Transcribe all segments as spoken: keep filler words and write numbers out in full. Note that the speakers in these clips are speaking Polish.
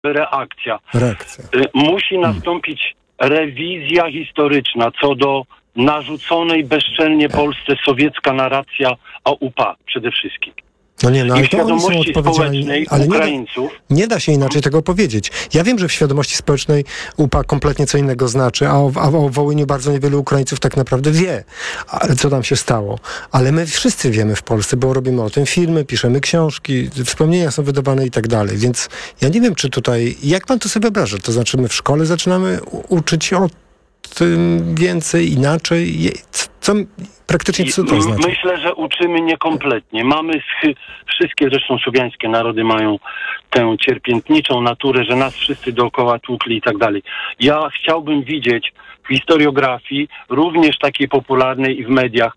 reakcja. Reakcja. Musi nastąpić rewizja historyczna co do narzuconej bezczelnie Polsce sowiecka narracja o U P A przede wszystkim. No nie, no I ale w to oni są świadomości odpowiedzialni, społecznej ale nie da, Ukraińców. nie da się inaczej tego powiedzieć. Ja wiem, że w świadomości społecznej U P A kompletnie co innego znaczy, a o, a o Wołyniu bardzo niewielu Ukraińców tak naprawdę wie, ale co tam się stało. Ale my wszyscy wiemy w Polsce, bo robimy o tym filmy, piszemy książki, wspomnienia są wydawane i tak dalej. Więc ja nie wiem, czy tutaj, jak pan to sobie wyobraża? To znaczy my w szkole zaczynamy u- uczyć o tym więcej, inaczej? Co, praktycznie co to znaczy? Myślę, że uczymy niekompletnie. Mamy sch- wszystkie zresztą słowiańskie narody mają tę cierpiętniczą naturę, że nas wszyscy dookoła tłukli i tak dalej. Ja chciałbym widzieć w historiografii, również takiej popularnej i w mediach,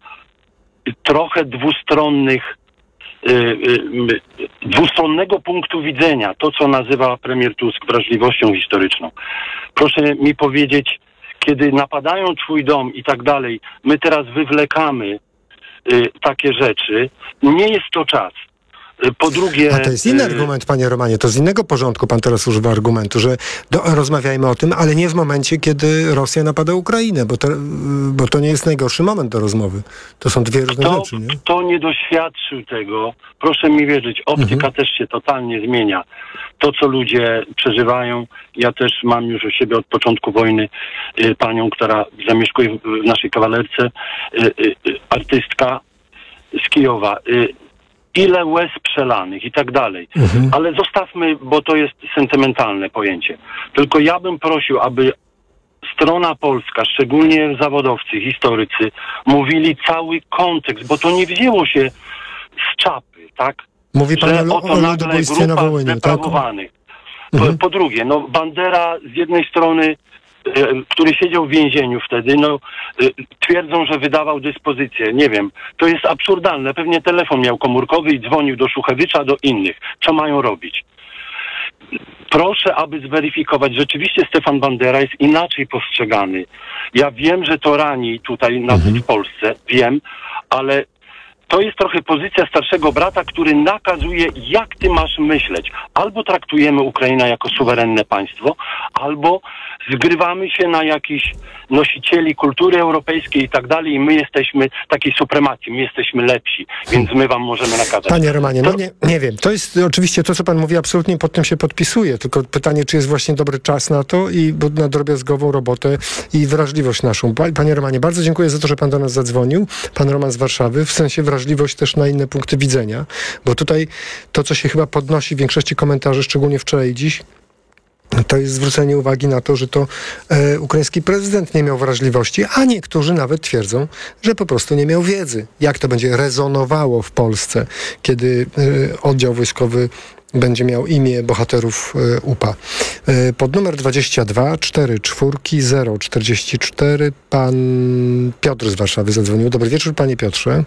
trochę dwustronnych y, y, dwustronnego punktu widzenia, to co nazywa premier Tusk wrażliwością historyczną. Proszę mi powiedzieć, kiedy napadają twój dom i tak dalej, my teraz wywlekamy y, takie rzeczy, nie jest to czas. Y, po drugie... A to jest inny y, argument, panie Romanie, to z innego porządku pan teraz używa argumentu, że do, rozmawiajmy o tym, ale nie w momencie, kiedy Rosja napada Ukrainę, bo to, bo to nie jest najgorszy moment do rozmowy. To są dwie różne Kto, rzeczy, nie? kto nie doświadczył tego, proszę mi wierzyć, optyka Mhm. też się totalnie zmienia. To, co ludzie przeżywają, ja też mam już u siebie od początku wojny y, panią, która zamieszkuje w, w naszej kawalerce, y, y, y, artystka z Kijowa. Y, ile łez przelanych i tak dalej. Mhm. Ale zostawmy, bo to jest sentymentalne pojęcie. Tylko ja bym prosił, aby strona polska, szczególnie zawodowcy, historycy, mówili cały kontekst, bo to nie wzięło się z czapy, tak? Mówi pan Że o, oto o nagle ludobójstwie na grupa Wołyniu, tak? zdeprawowanych. Po, Mhm. po drugie, no Bandera z jednej strony, e, który siedział w więzieniu wtedy, no e, twierdzą, że wydawał dyspozycje. Nie wiem, to jest absurdalne. Pewnie telefon miał komórkowy i dzwonił do Szuchewicza, do innych. Co mają robić? Proszę, aby zweryfikować. Rzeczywiście Stefan Bandera jest inaczej postrzegany. Ja wiem, że to rani tutaj nas Mhm. w Polsce, wiem, ale to jest trochę pozycja starszego brata, który nakazuje, jak ty masz myśleć. Albo traktujemy Ukrainę jako suwerenne państwo, albo zgrywamy się na jakichś nosicieli kultury europejskiej i tak dalej i my jesteśmy takiej supremacji, my jesteśmy lepsi, więc my wam możemy nakazać. Panie Romanie, no To- nie, nie wiem. To jest oczywiście to, co pan mówi, absolutnie pod tym się podpisuje. Tylko pytanie, czy jest właśnie dobry czas na to i bo na drobiazgową robotę i wrażliwość naszą. Pa- Panie Romanie, bardzo dziękuję za to, że pan do nas zadzwonił. Pan Roman z Warszawy, w sensie wrażliwość też na inne punkty widzenia. Bo tutaj to, co się chyba podnosi w większości komentarzy, szczególnie wczoraj i dziś, to jest zwrócenie uwagi na to, że to e, ukraiński prezydent nie miał wrażliwości, a niektórzy nawet twierdzą, że po prostu nie miał wiedzy. Jak to będzie rezonowało w Polsce, kiedy e, oddział wojskowy będzie miał imię bohaterów e, U P A. E, pod numer dwadzieścia dwa cztery cztery zero czterdzieści cztery pan Piotr z Warszawy zadzwonił. Dobry wieczór, panie Piotrze.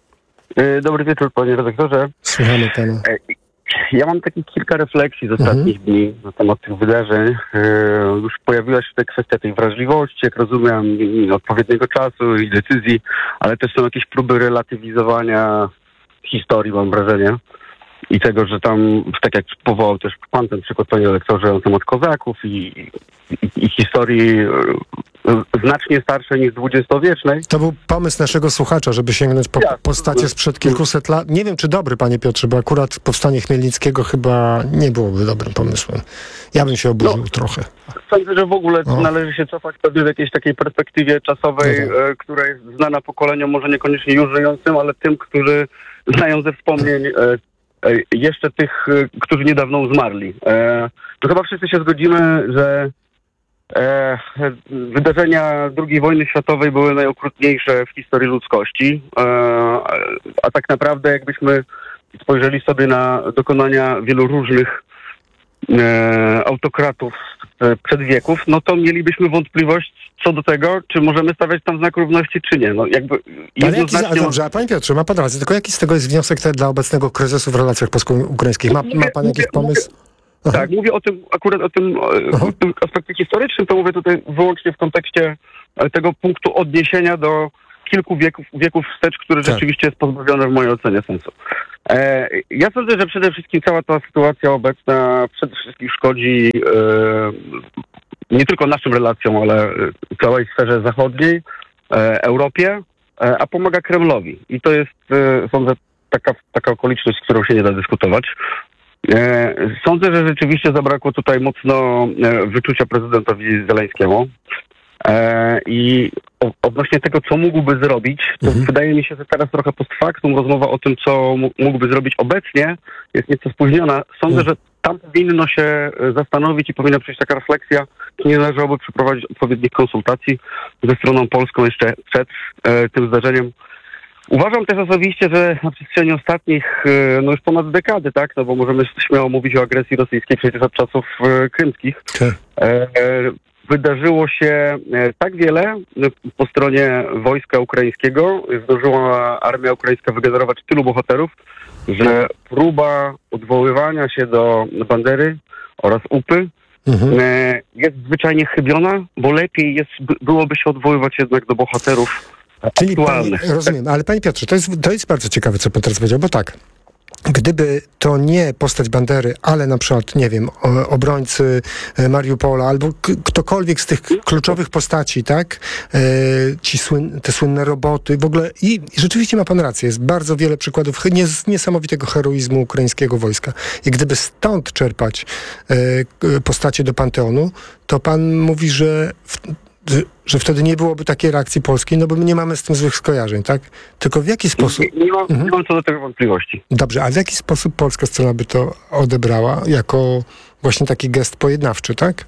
Dobry wieczór, panie redaktorze. Słuchamy pana. Ja mam takich kilka refleksji z ostatnich Mhm. dni na temat tych wydarzeń. Już pojawiła się tutaj kwestia tej wrażliwości, jak rozumiem, i odpowiedniego czasu i decyzji, ale też są jakieś próby relatywizowania historii, mam wrażenie. I tego, że tam, tak jak powołał też pan ten przykład, panie redaktorze, na temat kozaków i, i, i historii e, znacznie starszej niż dwudziestowiecznej. To był pomysł naszego słuchacza, żeby sięgnąć po Jasne. postacie sprzed kilkuset lat. Nie wiem, czy dobry, panie Piotrze, bo akurat powstanie Chmielnickiego chyba nie byłoby dobrym pomysłem. Ja bym się oburzył No. trochę. Sądzę, że w ogóle O. należy się cofać pewnie w jakiejś takiej perspektywie czasowej, No tak. e, która jest znana pokoleniom, może niekoniecznie już żyjącym, ale tym, którzy znają ze wspomnień e, e, jeszcze tych, e, którzy niedawno zmarli. E, to chyba wszyscy się zgodzimy, że e, wydarzenia drugiej wojny światowej były najokrutniejsze w historii ludzkości, e, a tak naprawdę jakbyśmy spojrzeli sobie na dokonania wielu różnych e, autokratów e, przedwieków, no to mielibyśmy wątpliwość co do tego, czy możemy stawiać tam znak równości, czy nie. No jakby Ale jaki, a jednoznacznie... dobrze, a panie Piotrze, ma pan rację, tylko jaki z tego jest wniosek te, dla obecnego kryzysu w relacjach polsko-ukraińskich? Ma, ma pan jakiś pomysł? Aha. Tak, mówię o tym, akurat o tym, Aha. o tym aspekcie historycznym, to mówię tutaj wyłącznie w kontekście e, tego punktu odniesienia do kilku wieków, wieków wstecz, który Tak. rzeczywiście jest pozbawiony w mojej ocenie sensu. E, ja sądzę, że przede wszystkim cała ta sytuacja obecna przede wszystkim szkodzi e, nie tylko naszym relacjom, ale całej sferze zachodniej, e, Europie, e, a pomaga Kremlowi. I to jest, e, sądzę, taka, taka okoliczność, z którą się nie da dyskutować. E, sądzę, że rzeczywiście zabrakło tutaj mocno e, wyczucia prezydentowi Zeleńskiemu. E, I o, odnośnie tego, co mógłby zrobić, to Mhm. wydaje mi się, że teraz trochę post factum rozmowa o tym, co mógłby zrobić obecnie, jest nieco spóźniona. Sądzę, Mhm. że tam powinno się e, zastanowić i powinna przyjść taka refleksja, czy nie należałoby przeprowadzić odpowiednich konsultacji ze stroną polską jeszcze przed e, tym zdarzeniem. Uważam też osobiście, że na przestrzeni ostatnich, e, no już ponad dekady, tak, no bo możemy śmiało mówić o agresji rosyjskiej przecież od czasów e, krymskich, Tak. e, wydarzyło się e, tak wiele e, po stronie wojska ukraińskiego. Zdążyła armia ukraińska wygenerować tylu bohaterów, że próba odwoływania się do Bandery oraz UPy Mhm. e, jest zwyczajnie chybiona, bo lepiej jest, by, byłoby się odwoływać jednak do bohaterów Czyli panie, aktualnych. rozumiem, ale panie Piotrze, to jest, to jest bardzo ciekawe, co pan teraz powiedział, bo tak, gdyby to nie postać Bandery, ale na przykład, nie wiem, o- obrońcy e, Mariupola albo k- ktokolwiek z tych kluczowych postaci, tak, e, ci słyn, te słynne roboty, w ogóle i, i rzeczywiście ma pan rację, jest bardzo wiele przykładów ch- nies, niesamowitego heroizmu ukraińskiego wojska. I gdyby stąd czerpać e, k- postacie do Panteonu, to pan mówi, że w, że- że wtedy nie byłoby takiej reakcji polskiej, no bo my nie mamy z tym złych skojarzeń, tak? Tylko w jaki sposób... Nie, nie, mam, Mhm. nie mam co do tego wątpliwości. Dobrze, a w jaki sposób polska strona by to odebrała jako właśnie taki gest pojednawczy, tak?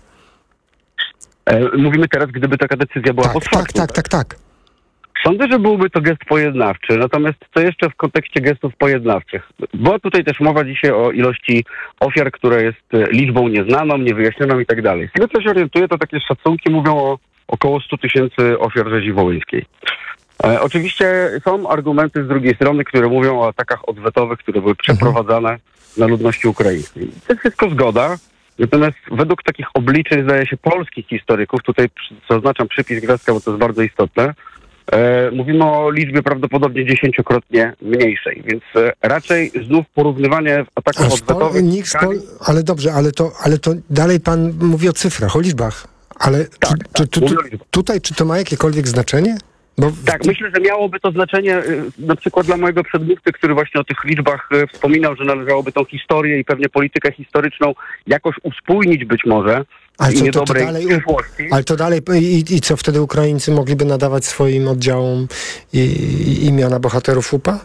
E, mówimy teraz, gdyby taka decyzja była Tak, post tak, factum. tak, tak, tak. Sądzę, że byłby to gest pojednawczy, natomiast co jeszcze w kontekście gestów pojednawczych? Była tutaj też mowa dzisiaj o ilości ofiar, która jest e, liczbą nieznaną, niewyjaśnioną i tak dalej. Z tego co się orientuję, to takie szacunki mówią o około sto tysięcy ofiar rzezi wołyńskiej. E, oczywiście są argumenty z drugiej strony, które mówią o atakach odwetowych, które były przeprowadzane na ludności ukraińskiej. To jest wszystko zgoda. Natomiast według takich obliczeń, zdaje się, polskich historyków, tutaj przy- zaznaczam przypis gwiazdka, bo to jest bardzo istotne, e, mówimy o liczbie prawdopodobnie dziesięciokrotnie mniejszej, więc e, raczej znów porównywanie ataków A w Pol- odwetowych... nikt z Pol- ale dobrze, ale to, ale to dalej pan mówi o cyfrach, o liczbach. Ale Tak, czy, tak, czy, czy, mówię tu- o liczbach. tutaj czy to ma jakiekolwiek znaczenie? Bo w- Tak, myślę, że miałoby to znaczenie y, na przykład dla mojego przedmówcy, który właśnie o tych liczbach y, wspominał, że należałoby tą historię i pewnie politykę historyczną jakoś uspójnić być może ale i co, to, to niedobrej dalej, przyszłości. ale to dalej i, i co wtedy Ukraińcy mogliby nadawać swoim oddziałom i, i, imiona bohaterów U P A?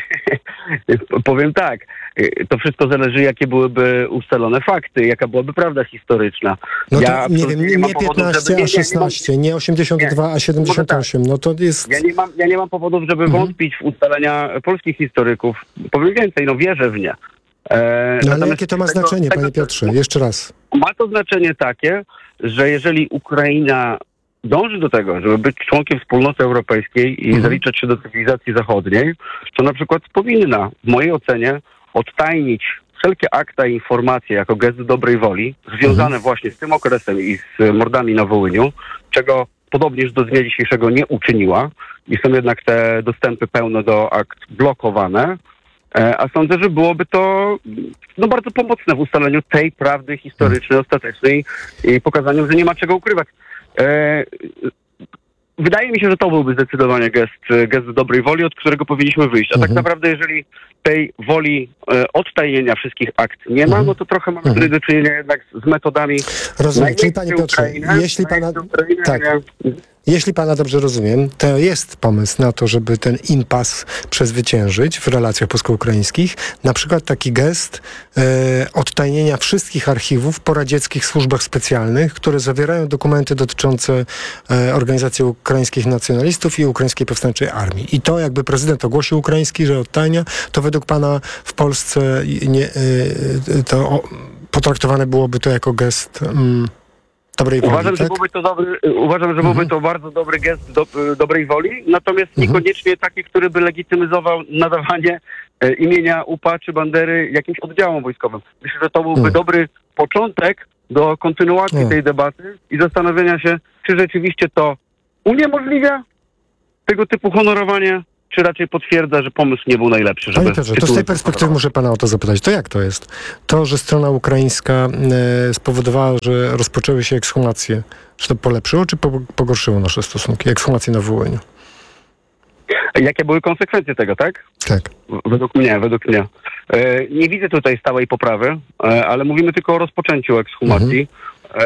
Powiem tak, y, to wszystko zależy, jakie byłyby ustalone fakty, jaka byłaby prawda historyczna. No to Ja nie absolutnie wiem, nie, mam nie powodów, piętnaście, żeby- nie, a nie, nie mam- szesnaście, nie osiemdziesiąt dwa, a siedemdziesiąt osiem. No to jest... Ja nie mam, ja nie mam powodów, żeby Mhm. wątpić w ustalenia polskich historyków. Powiem więcej, no wierzę w nie. E, No ale natomiast jakie to ma tego- znaczenie, tego- panie Piotrze? Jeszcze raz. Ma to znaczenie takie, że jeżeli Ukraina dąży do tego, żeby być członkiem wspólnoty europejskiej i Mhm. zaliczać się do cywilizacji zachodniej, to na przykład powinna, w mojej ocenie, odtajnić wszelkie akta i informacje jako gest dobrej woli, związane Mhm. właśnie z tym okresem i z mordami na Wołyniu, czego podobnież do dnia dzisiejszego nie uczyniła i są jednak te dostępy pełne do akt blokowane. E, A sądzę, że byłoby to no, bardzo pomocne w ustaleniu tej prawdy historycznej, ostatecznej i pokazaniu, że nie ma czego ukrywać. E, Wydaje mi się, że to byłby zdecydowanie gest, gest dobrej woli, od którego powinniśmy wyjść. A tak Mhm. naprawdę, jeżeli tej woli e, odtajnienia wszystkich akt nie ma, Mhm. no to trochę mamy Mhm. tutaj do czynienia jednak z metodami... Rozumiem. Czyli najmniej panie Piotrze, Ukrainę, jeśli pana... najmniej Ukrainę, Tak. nie- Jeśli pana dobrze rozumiem, to jest pomysł na to, żeby ten impas przezwyciężyć w relacjach polsko-ukraińskich. Na przykład taki gest e, odtajnienia wszystkich archiwów po radzieckich służbach specjalnych, które zawierają dokumenty dotyczące e, organizacji ukraińskich nacjonalistów i ukraińskiej powstańczej armii. I to jakby prezydent ogłosił ukraiński, że odtajnia, to według pana w Polsce nie, e, to o, potraktowane byłoby to jako gest... Mm, dobrej woli, Uważam, że tak? byłby to dobry, uważam, że byłby to bardzo dobry gest do, dobrej woli, natomiast Mhm. niekoniecznie taki, który by legitymizował nadawanie e, imienia U P A czy Bandery jakimś oddziałom wojskowym. Myślę, że to byłby Mhm. dobry początek do kontynuacji Mhm. tej debaty i zastanowienia się, czy rzeczywiście to uniemożliwia tego typu honorowanie, czy raczej potwierdza, że pomysł nie był najlepszy? Panie Żeby Piotrze, to z tej tytuły- perspektywy muszę pana o to zapytać. To jak to jest? To, że strona ukraińska e, spowodowała, że rozpoczęły się ekshumacje, czy to polepszyło, czy po, pogorszyło nasze stosunki? Ekshumacje na Wołyniu. Jakie były konsekwencje tego, tak? Tak. Według mnie, według mnie. E, nie widzę tutaj stałej poprawy, e, ale mówimy tylko o rozpoczęciu ekshumacji. E,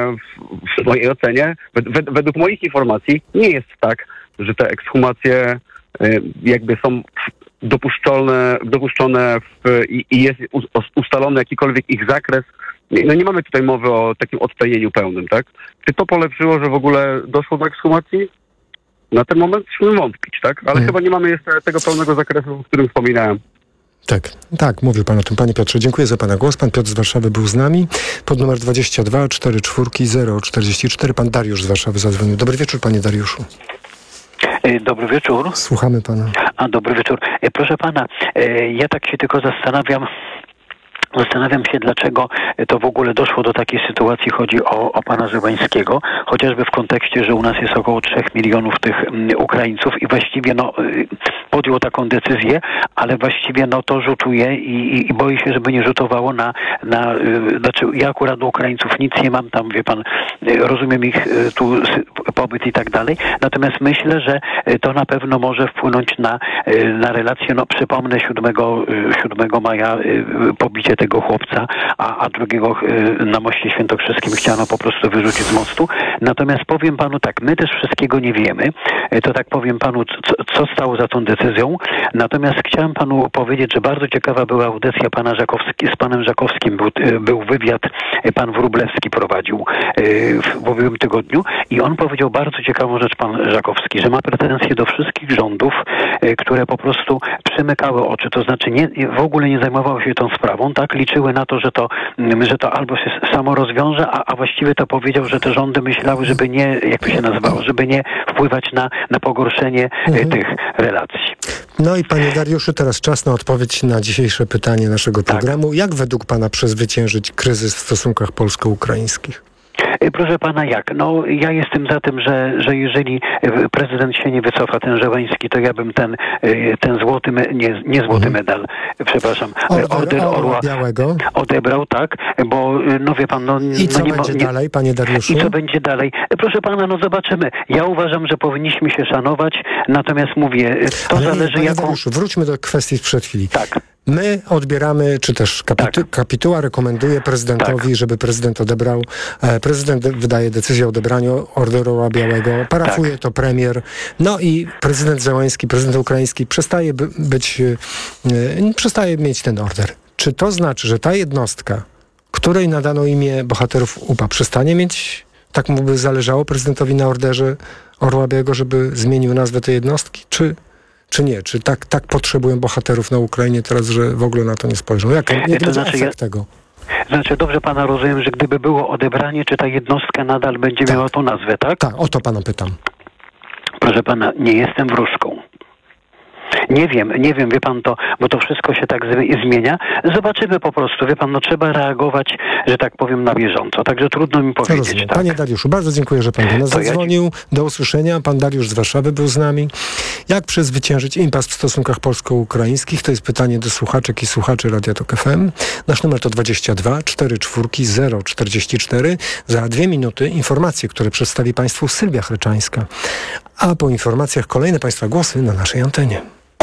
w, w mojej ocenie, wed, wed, według moich informacji, nie jest tak, że te ekshumacje e, jakby są dopuszczone, dopuszczone w, i, i jest u, ustalony jakikolwiek ich zakres. Nie, no nie mamy tutaj mowy o takim odtajnieniu pełnym, tak? Czy to polepszyło, że w ogóle doszło do ekshumacji? Na ten moment musimy wątpić, tak? Ale Hmm. chyba nie mamy jeszcze tego pełnego zakresu, o którym wspominałem. Tak, tak, mówił pan o tym. Panie Piotrze, dziękuję za pana głos. Pan Piotr z Warszawy był z nami. Pod numer dwadzieścia dwa cztery cztery zero czterdzieści cztery. Pan Dariusz z Warszawy zadzwonił. Dobry wieczór, panie Dariuszu. Dobry wieczór. Słuchamy pana. A, dobry wieczór. E, Proszę pana, e, ja tak się tylko zastanawiam, Zastanawiam się, dlaczego to w ogóle doszło do takiej sytuacji. Chodzi o, o pana Zełańskiego, chociażby w kontekście, że u nas jest około trzech milionów tych mm, Ukraińców i właściwie no, y, podjął taką decyzję, ale właściwie no, to rzutuje i, i, i boję się, żeby nie rzutowało na... na y, znaczy ja akurat do Ukraińców nic nie mam tam, wie pan, y, rozumiem ich y, tu y, pobyt i tak dalej, natomiast myślę, że y, to na pewno może wpłynąć na, y, na relacje, no przypomnę siódmego maja y, pobicie tego chłopca, a, a drugiego y, na moście świętokrzyskim chciano po prostu wyrzucić z mostu. Natomiast powiem panu tak, my też wszystkiego nie wiemy, y, to tak powiem panu, co, co stało za tą decyzją. Natomiast chciałem panu powiedzieć, że bardzo ciekawa była audycja pana Żakowski, z panem Żakowskim był, y, był wywiad, y, pan Wróblewski prowadził y, w, w ubiegłym tygodniu i on powiedział bardzo ciekawą rzecz, pan Żakowski, że ma pretensje do wszystkich rządów, y, które po prostu przymykały oczy, to znaczy nie, w ogóle nie zajmowały się tą sprawą, tak? Liczyły na to, że to, że to albo się samo rozwiąże, a, a właściwie to powiedział, że te rządy myślały, żeby nie, jak to się nazywało, żeby nie wpływać na, na pogorszenie mhm. tych relacji. No i panie Dariuszu, teraz czas na odpowiedź na dzisiejsze pytanie naszego programu. Tak. Jak według pana przezwyciężyć kryzys w stosunkach polsko-ukraińskich? Proszę pana, jak? No ja jestem za tym, że, że jeżeli prezydent się nie wycofa, ten Żeleński, to ja bym ten, ten złoty, nie, nie złoty medal, przepraszam, Order, order Orła Białego odebrał, tak, bo no wie pan, no... I co no, nie będzie nie, dalej, panie Dariuszu? I co będzie dalej? Proszę pana, no zobaczymy. Ja uważam, że powinniśmy się szanować, natomiast mówię, to Ale, zależy panie jaką... Dariuszu, wróćmy do kwestii sprzed chwili. Tak. My odbieramy, czy też kapitu- tak. kapituła rekomenduje prezydentowi, tak. żeby prezydent odebrał, e, prezydent de- wydaje decyzję o odebraniu Orderu Białego, parafuje tak. to premier, no i prezydent Zełański, prezydent ukraiński przestaje by, być, e, przestaje mieć ten order. Czy to znaczy, że ta jednostka, której nadano imię bohaterów U P A, przestanie mieć, tak mu by zależało prezydentowi na orderze Orła Białego, żeby zmienił nazwę tej jednostki, czy... Czy nie? Czy tak, tak potrzebują bohaterów na Ukrainie teraz, że w ogóle na to nie spojrzą? Jak nie to będzie znaczy, efekt ja, tego? Znaczy, dobrze pana rozumiem, że gdyby było odebranie, czy ta jednostka nadal będzie tak. miała tą nazwę, tak? Tak, o to pana pytam. Proszę pana, nie jestem wróżką. Nie wiem, nie wiem, wie pan to, bo to wszystko się tak zmienia. Zobaczymy po prostu, wie pan, no trzeba reagować, że tak powiem, na bieżąco. Także trudno mi powiedzieć. Tak. Panie Dariuszu, bardzo dziękuję, że pan do nas to zadzwonił. Ja do usłyszenia. Pan Dariusz z Warszawy był z nami. Jak przezwyciężyć impas w stosunkach polsko-ukraińskich? To jest pytanie do słuchaczek i słuchaczy Radia Tok F M. Nasz numer to dwadzieścia dwa cztery cztery zero czterdzieści cztery. Za dwie minuty informacje, które przedstawi państwu Sylwia Chryczańska. A po informacjach kolejne państwa głosy na naszej antenie.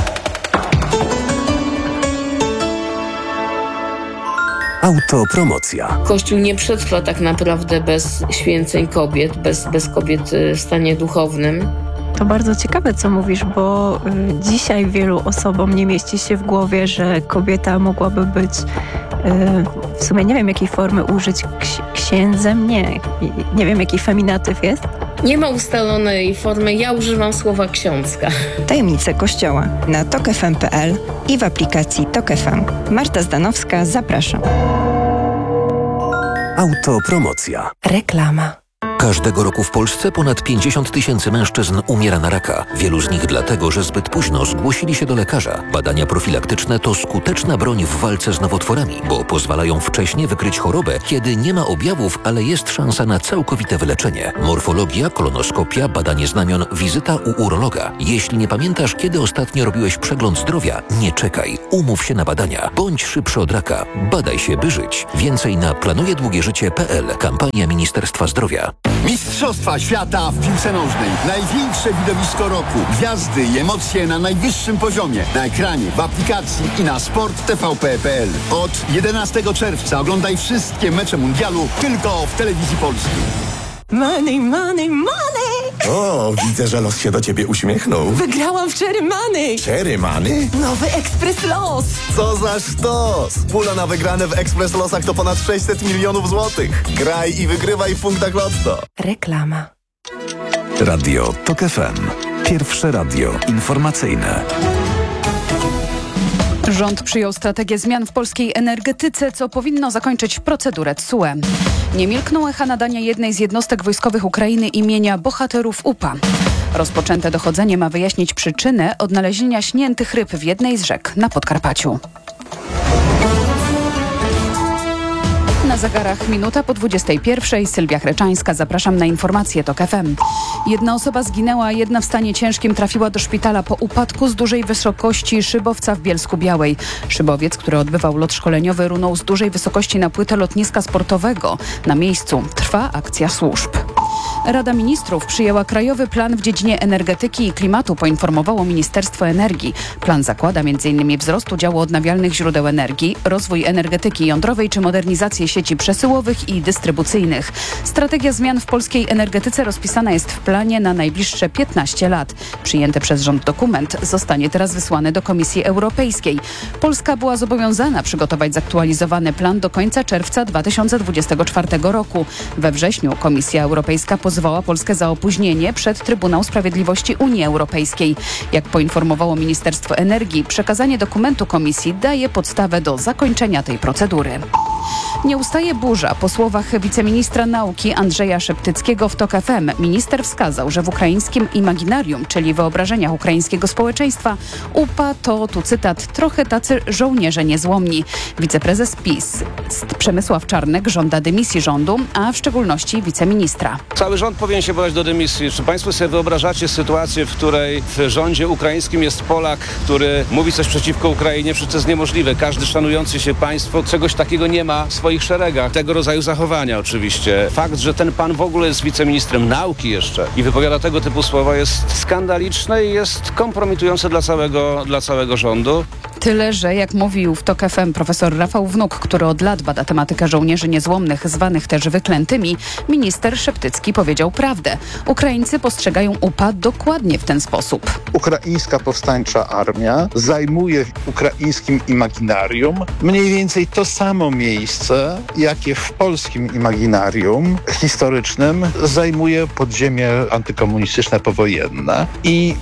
Autopromocja. Kościół nie przetrwa tak naprawdę bez święceń kobiet, bez, bez kobiet w stanie duchownym. To bardzo ciekawe, co mówisz, bo y, dzisiaj wielu osobom nie mieści się w głowie, że kobieta mogłaby być, y, w sumie nie wiem jakiej formy użyć, ks- księdzem, nie, nie wiem jaki feminatyw jest. Nie ma ustalonej formy, ja używam słowa ksiądzka. Tajemnice Kościoła na tok f m kropka p l i w aplikacji Tok F M. Marta Zdanowska, zapraszam. Autopromocja. Reklama. Każdego roku w Polsce ponad pięćdziesiąt tysięcy mężczyzn umiera na raka. Wielu z nich dlatego, że zbyt późno zgłosili się do lekarza. Badania profilaktyczne to skuteczna broń w walce z nowotworami, bo pozwalają wcześnie wykryć chorobę, kiedy nie ma objawów, ale jest szansa na całkowite wyleczenie. Morfologia, kolonoskopia, badanie znamion, wizyta u urologa. Jeśli nie pamiętasz, kiedy ostatnio robiłeś przegląd zdrowia, nie czekaj. Umów się na badania. Bądź szybszy od raka. Badaj się, by żyć. Więcej na planujedługieżycie kropka p l. Kampania Ministerstwa Zdrowia. Mistrzostwa świata w piłce nożnej. Największe widowisko roku. Gwiazdy i emocje na najwyższym poziomie. Na ekranie, w aplikacji i na sport t v p kropka p l. Od jedenastego czerwca oglądaj wszystkie mecze mundialu tylko w telewizji polskiej. Money, money, money! O, widzę, że los się do ciebie uśmiechnął. Wygrałam w Cherry Money! Cherry Money? Nowy Ekspres Los! Co za sztos! Pula na wygrane w Ekspres Losach to ponad sześćset milionów złotych. Graj i wygrywaj w punktach Lotto. Reklama. Radio TOK F M. Pierwsze radio informacyjne. Rząd przyjął strategię zmian w polskiej energetyce, co powinno zakończyć procedurę T S U E. Nie milkną echa nadania jednej z jednostek wojskowych Ukrainy imienia bohaterów U P A. Rozpoczęte dochodzenie ma wyjaśnić przyczynę odnalezienia śniętych ryb w jednej z rzek na Podkarpaciu. Na zegarach minuta po dwudziestej pierwszej. Sylwia Chreczańska. Zapraszam na informacje TOK F M. Jedna osoba zginęła, a jedna w stanie ciężkim trafiła do szpitala po upadku z dużej wysokości szybowca w Bielsku-Białej. Szybowiec, który odbywał lot szkoleniowy, runął z dużej wysokości na płytę lotniska sportowego. Na miejscu trwa akcja służb. Rada Ministrów przyjęła krajowy plan w dziedzinie energetyki i klimatu, poinformowało Ministerstwo Energii. Plan zakłada m in wzrost udziału odnawialnych źródeł energii, rozwój energetyki jądrowej czy modernizację sieci przesyłowych i dystrybucyjnych. Strategia zmian w polskiej energetyce rozpisana jest w planie na najbliższe piętnaście lat. Przyjęty przez rząd dokument zostanie teraz wysłany do Komisji Europejskiej. Polska była zobowiązana przygotować zaktualizowany plan do końca czerwca dwa tysiące dwudziestego czwartego roku. We wrześniu Komisja Europejska pozwała Polskę za opóźnienie przed Trybunał Sprawiedliwości Unii Europejskiej. Jak poinformowało Ministerstwo Energii, przekazanie dokumentu Komisji daje podstawę do zakończenia tej procedury. Nie ustaje burza. Po słowach wiceministra nauki Andrzeja Szeptyckiego w TOK F M minister wskazał, że w ukraińskim imaginarium, czyli wyobrażeniach ukraińskiego społeczeństwa, U P A to, tu cytat, trochę tacy żołnierze niezłomni. Wiceprezes PiS Przemysław Czarnek żąda dymisji rządu, a w szczególności wiceministra. Cały rząd powinien się podać do dymisji. Czy państwo sobie wyobrażacie sytuację, w której w rządzie ukraińskim jest Polak, który mówi coś przeciwko Ukrainie? Przecież to jest niemożliwe. Każdy szanujący się państwo czegoś takiego nie ma w swoich szeregach. Tego rodzaju zachowania oczywiście. Fakt, że ten pan w ogóle jest wiceministrem nauki jeszcze i wypowiada tego typu słowa, jest skandaliczne i jest kompromitujące dla całego, dla całego rządu. Tyle, że jak mówił w TOK F M profesor Rafał Wnuk, który od lat bada tematykę żołnierzy niezłomnych, zwanych też wyklętymi, minister Szeptycki powiedział prawdę. Ukraińcy postrzegają U P A dokładnie w ten sposób. Ukraińska powstańcza armia zajmuje w ukraińskim imaginarium mniej więcej to samo miejsce, jakie w polskim imaginarium historycznym zajmuje podziemie antykomunistyczne powojenne. I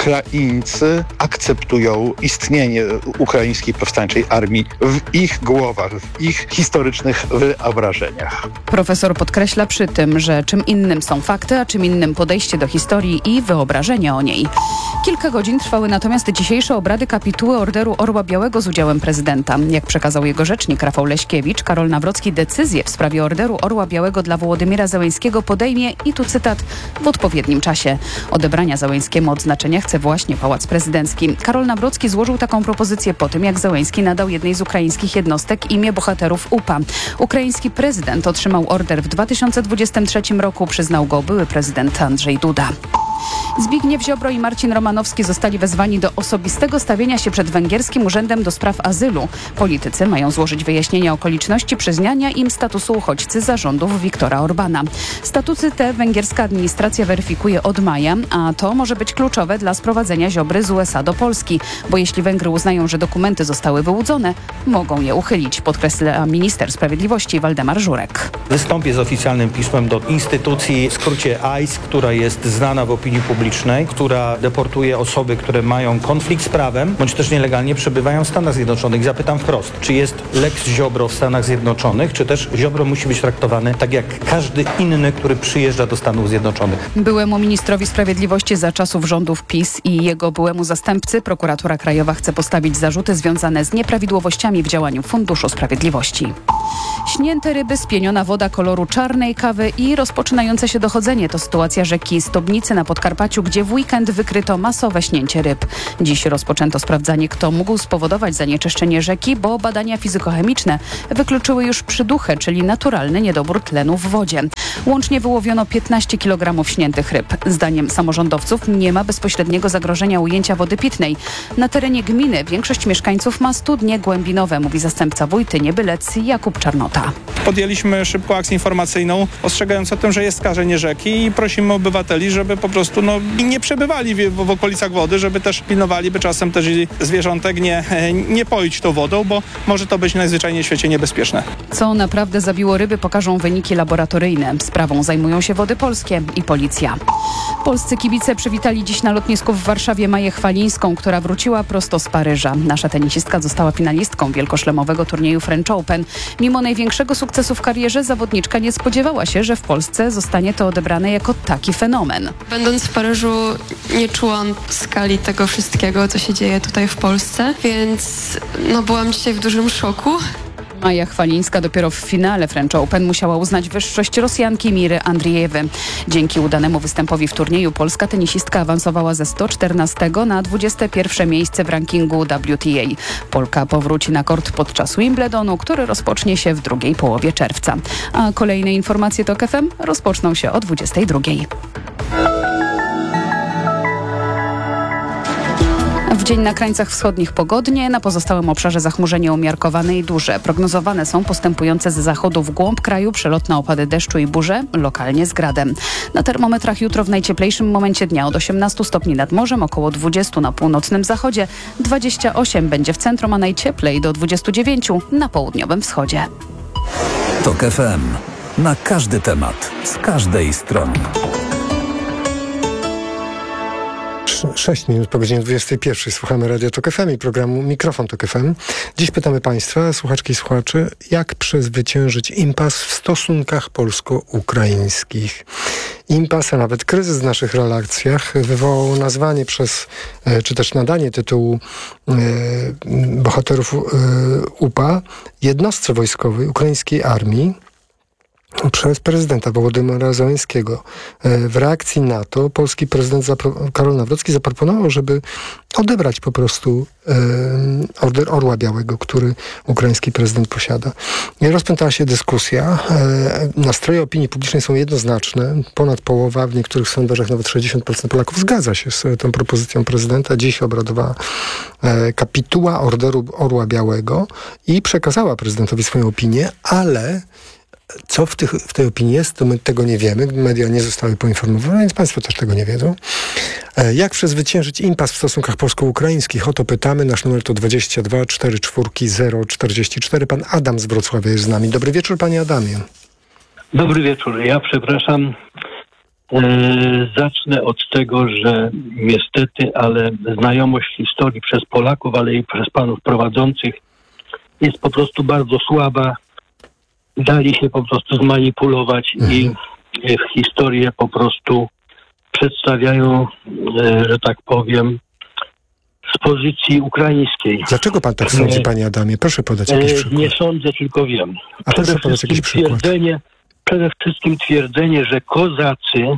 Ukraińcy akceptują istnienie ukraińskiej powstańczej armii w ich głowach, w ich historycznych wyobrażeniach. Profesor podkreśla przy tym, że czym innym są fakty, a czym innym podejście do historii i wyobrażenie o niej. Kilka godzin trwały natomiast dzisiejsze obrady kapituły Orderu Orła Białego z udziałem prezydenta. Jak przekazał jego rzecznik Rafał Leśkiewicz, Karol Nawrocki decyzję w sprawie Orderu Orła Białego dla Wołodymyra Zełenskiego podejmie, i tu cytat, w odpowiednim czasie. Odebrania Zełenskiemu odznaczenia chce właśnie Pałac Prezydencki. Karol Nawrocki złożył taką propozycję po tym, jak Zełenski nadał jednej z ukraińskich jednostek imię bohaterów U P A. Ukraiński prezydent otrzymał order w dwa tysiące dwudziestym trzecim roku, przyznał go były prezydent Andrzej Duda. Zbigniew Ziobro i Marcin Romanowski zostali wezwani do osobistego stawienia się przed węgierskim Urzędem do Spraw Azylu. Politycy mają złożyć wyjaśnienia okoliczności przyznania im statusu uchodźcy za rządów Viktora Orbana. Statuty te węgierska administracja weryfikuje od maja, a to może być kluczowe dla sprowadzenia Ziobry z U S A do Polski, bo jeśli Węgry uznają, że dokumenty zostały wyłudzone, mogą je uchylić, podkreśla minister sprawiedliwości Waldemar Żurek. Wystąpię z oficjalnym pismem do instytucji, w skrócie I C E, która jest znana w opinii opinii publicznej, która deportuje osoby, które mają konflikt z prawem, bądź też nielegalnie przebywają w Stanach Zjednoczonych. Zapytam wprost, czy jest Lex Ziobro w Stanach Zjednoczonych, czy też Ziobro musi być traktowany tak jak każdy inny, który przyjeżdża do Stanów Zjednoczonych? Byłemu ministrowi sprawiedliwości za czasów rządów PiS i jego byłemu zastępcy prokuratura krajowa chce postawić zarzuty związane z nieprawidłowościami w działaniu Funduszu Sprawiedliwości. Śnięte ryby, spieniona woda koloru czarnej kawy i rozpoczynające się dochodzenie to sytuacja rzeki Stobnicy na Podkarpaciu, gdzie w weekend wykryto masowe śnięcie ryb. Dziś rozpoczęto sprawdzanie, kto mógł spowodować zanieczyszczenie rzeki, bo badania fizykochemiczne wykluczyły już przyduchę, czyli naturalny niedobór tlenu w wodzie. Łącznie wyłowiono piętnaście kilogramów śniętych ryb. Zdaniem samorządowców nie ma bezpośredniego zagrożenia ujęcia wody pitnej. Na terenie gminy większość mieszkańców ma studnie głębinowe, mówi zastępca wójtyni Bylec Jakub Czarnota. Podjęliśmy szybko akcję informacyjną ostrzegając o tym, że jest skażenie rzeki i prosimy obywateli, żeby po prostu no, nie przebywali w, w okolicach wody, żeby też pilnowali, by czasem też i zwierzątek nie, nie poić tą wodą, bo może to być najzwyczajniej w świecie niebezpieczne. Co naprawdę zabiło ryby, pokażą wyniki laboratoryjne. Sprawą zajmują się Wody Polskie i policja. Polscy kibice przywitali dziś na lotnisku w Warszawie Maję Chwalińską, która wróciła prosto z Paryża. Nasza tenisistka została finalistką wielkoszlemowego turnieju French Open. Mimo największego sukcesu w karierze zawodniczka nie spodziewała się, że w Polsce zostanie to odebrane jako taki fenomen. Będąc w Paryżu nie czułam skali tego wszystkiego, co się dzieje tutaj w Polsce, więc no, byłam dzisiaj w dużym szoku. Maja Chwalińska dopiero w finale French Open musiała uznać wyższość Rosjanki Miry Andrijewy. Dzięki udanemu występowi w turnieju polska tenisistka awansowała ze sto czternastego na dwudzieste pierwsze miejsce w rankingu W T A. Polka powróci na kort podczas Wimbledonu, który rozpocznie się w drugiej połowie czerwca. A kolejne informacje TOK F M rozpoczną się o dwudziestej drugiej. W dzień na krańcach wschodnich pogodnie, na pozostałym obszarze zachmurzenie umiarkowane i duże. Prognozowane są postępujące z zachodu w głąb kraju przelotne opady deszczu i burze, lokalnie z gradem. Na termometrach jutro w najcieplejszym momencie dnia od osiemnastu stopni nad morzem, około dwudziestu na północnym zachodzie, dwadzieścia osiem będzie w centrum, a najcieplej do dwudziestu dziewięciu na południowym wschodzie. TOK F M. Na każdy temat, z każdej strony. sześć minut po godzinie dwudziestej pierwszej słuchamy Radia TOK F M i programu Mikrofon TOK F M. Dziś pytamy Państwa, słuchaczki i słuchaczy, jak przezwyciężyć impas w stosunkach polsko-ukraińskich. Impas, a nawet kryzys w naszych relacjach wywołał nazwanie przez, czy też nadanie tytułu e, bohaterów e, U P A jednostce wojskowej ukraińskiej armii przez prezydenta Wołodymyra Zełenskiego. W reakcji na to polski prezydent zapro- Karol Nawrocki zaproponował, żeby odebrać po prostu e, order Orła Białego, który ukraiński prezydent posiada. I rozpętała się dyskusja. E, nastroje opinii publicznej są jednoznaczne. Ponad połowa, w niektórych sondażach nawet sześćdziesiąt procent Polaków zgadza się z tą propozycją prezydenta. Dziś obradowała e, kapituła orderu Orła Białego i przekazała prezydentowi swoją opinię, ale co w, tych, w tej opinii jest, to my tego nie wiemy. Media nie zostały poinformowane, więc Państwo też tego nie wiedzą. E, jak przezwyciężyć impas w stosunkach polsko-ukraińskich? O to pytamy. Nasz numer to dwadzieścia dwa cztery cztery zero czterdzieści cztery. Pan Adam z Wrocławia jest z nami. Dobry wieczór, panie Adamie. Dobry wieczór. Ja przepraszam. E, zacznę od tego, że niestety, ale znajomość historii przez Polaków, ale i przez panów prowadzących jest po prostu bardzo słaba. Dali się po prostu zmanipulować mhm. i w historię po prostu przedstawiają, e, że tak powiem, z pozycji ukraińskiej. Dlaczego pan tak sądzi, panie Adamie? Proszę podać jakiś e, przykład. Nie sądzę, tylko wiem. A przede proszę podać jakiś przykład. Twierdzenie, przede wszystkim twierdzenie, że kozacy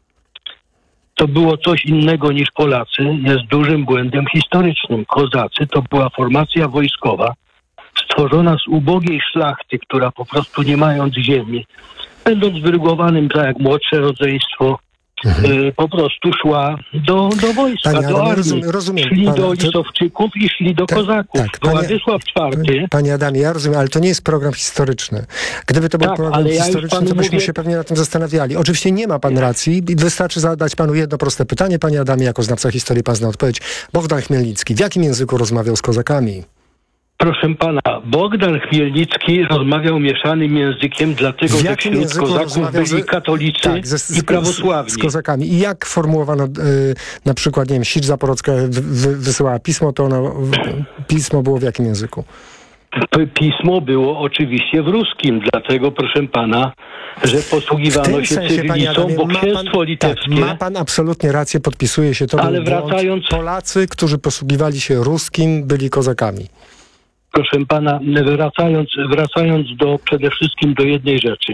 to było coś innego niż Polacy, jest dużym błędem historycznym. Kozacy to była formacja wojskowa, stworzona z ubogiej szlachty, która po prostu nie mając ziemi, będąc wyrugowanym tak jak młodsze rodzeństwo, mhm. y, po prostu szła do, do wojska, panie, do armii. Rozumiem, rozumiem szli pana, do to... Lisowczyków i szli do tak, kozaków. Tak, Była panie, Wysław czwarty. Panie Adamie, ja rozumiem, ale to nie jest program historyczny. Gdyby to był tak, program ja historyczny, to byśmy mówię... się pewnie na tym zastanawiali. Oczywiście nie ma pan racji. Wystarczy zadać panu jedno proste pytanie, panie Adamie, jako znawca historii pan zna odpowiedź. Bogdan Chmielnicki, w jakim języku rozmawiał z kozakami? Proszę pana, Bogdan Chmielnicki rozmawiał mieszanym językiem, dlatego że wśród kozaków byli z, katolicy tak, ze, z, i prawosławni. Z, z kozakami. I jak formułowano, y, na przykład, nie wiem, Sicz Zaporocka wy, wysyłała pismo, to ono, pismo było w jakim języku? Pismo było oczywiście w ruskim, dlatego proszę pana, że posługiwano się cyrylicą, bo księstwo litewskie... Tak, ma pan absolutnie rację, podpisuje się to. Ale wracając... Polacy, którzy posługiwali się ruskim, byli kozakami. Proszę pana, wracając, wracając do przede wszystkim do jednej rzeczy.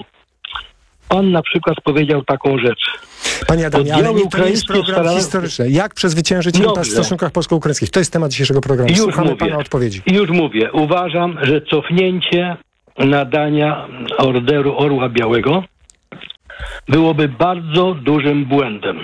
Pan na przykład powiedział taką rzecz. Panie Adamie, ale nie, to nie jest program stara... historyczny. Jak przezwyciężyć impas w stosunkach polsko-ukraińskich? To jest temat dzisiejszego programu. Już Słuchamy mówię. pana odpowiedzi. Już mówię. Uważam, że cofnięcie nadania Orderu Orła Białego byłoby bardzo dużym błędem.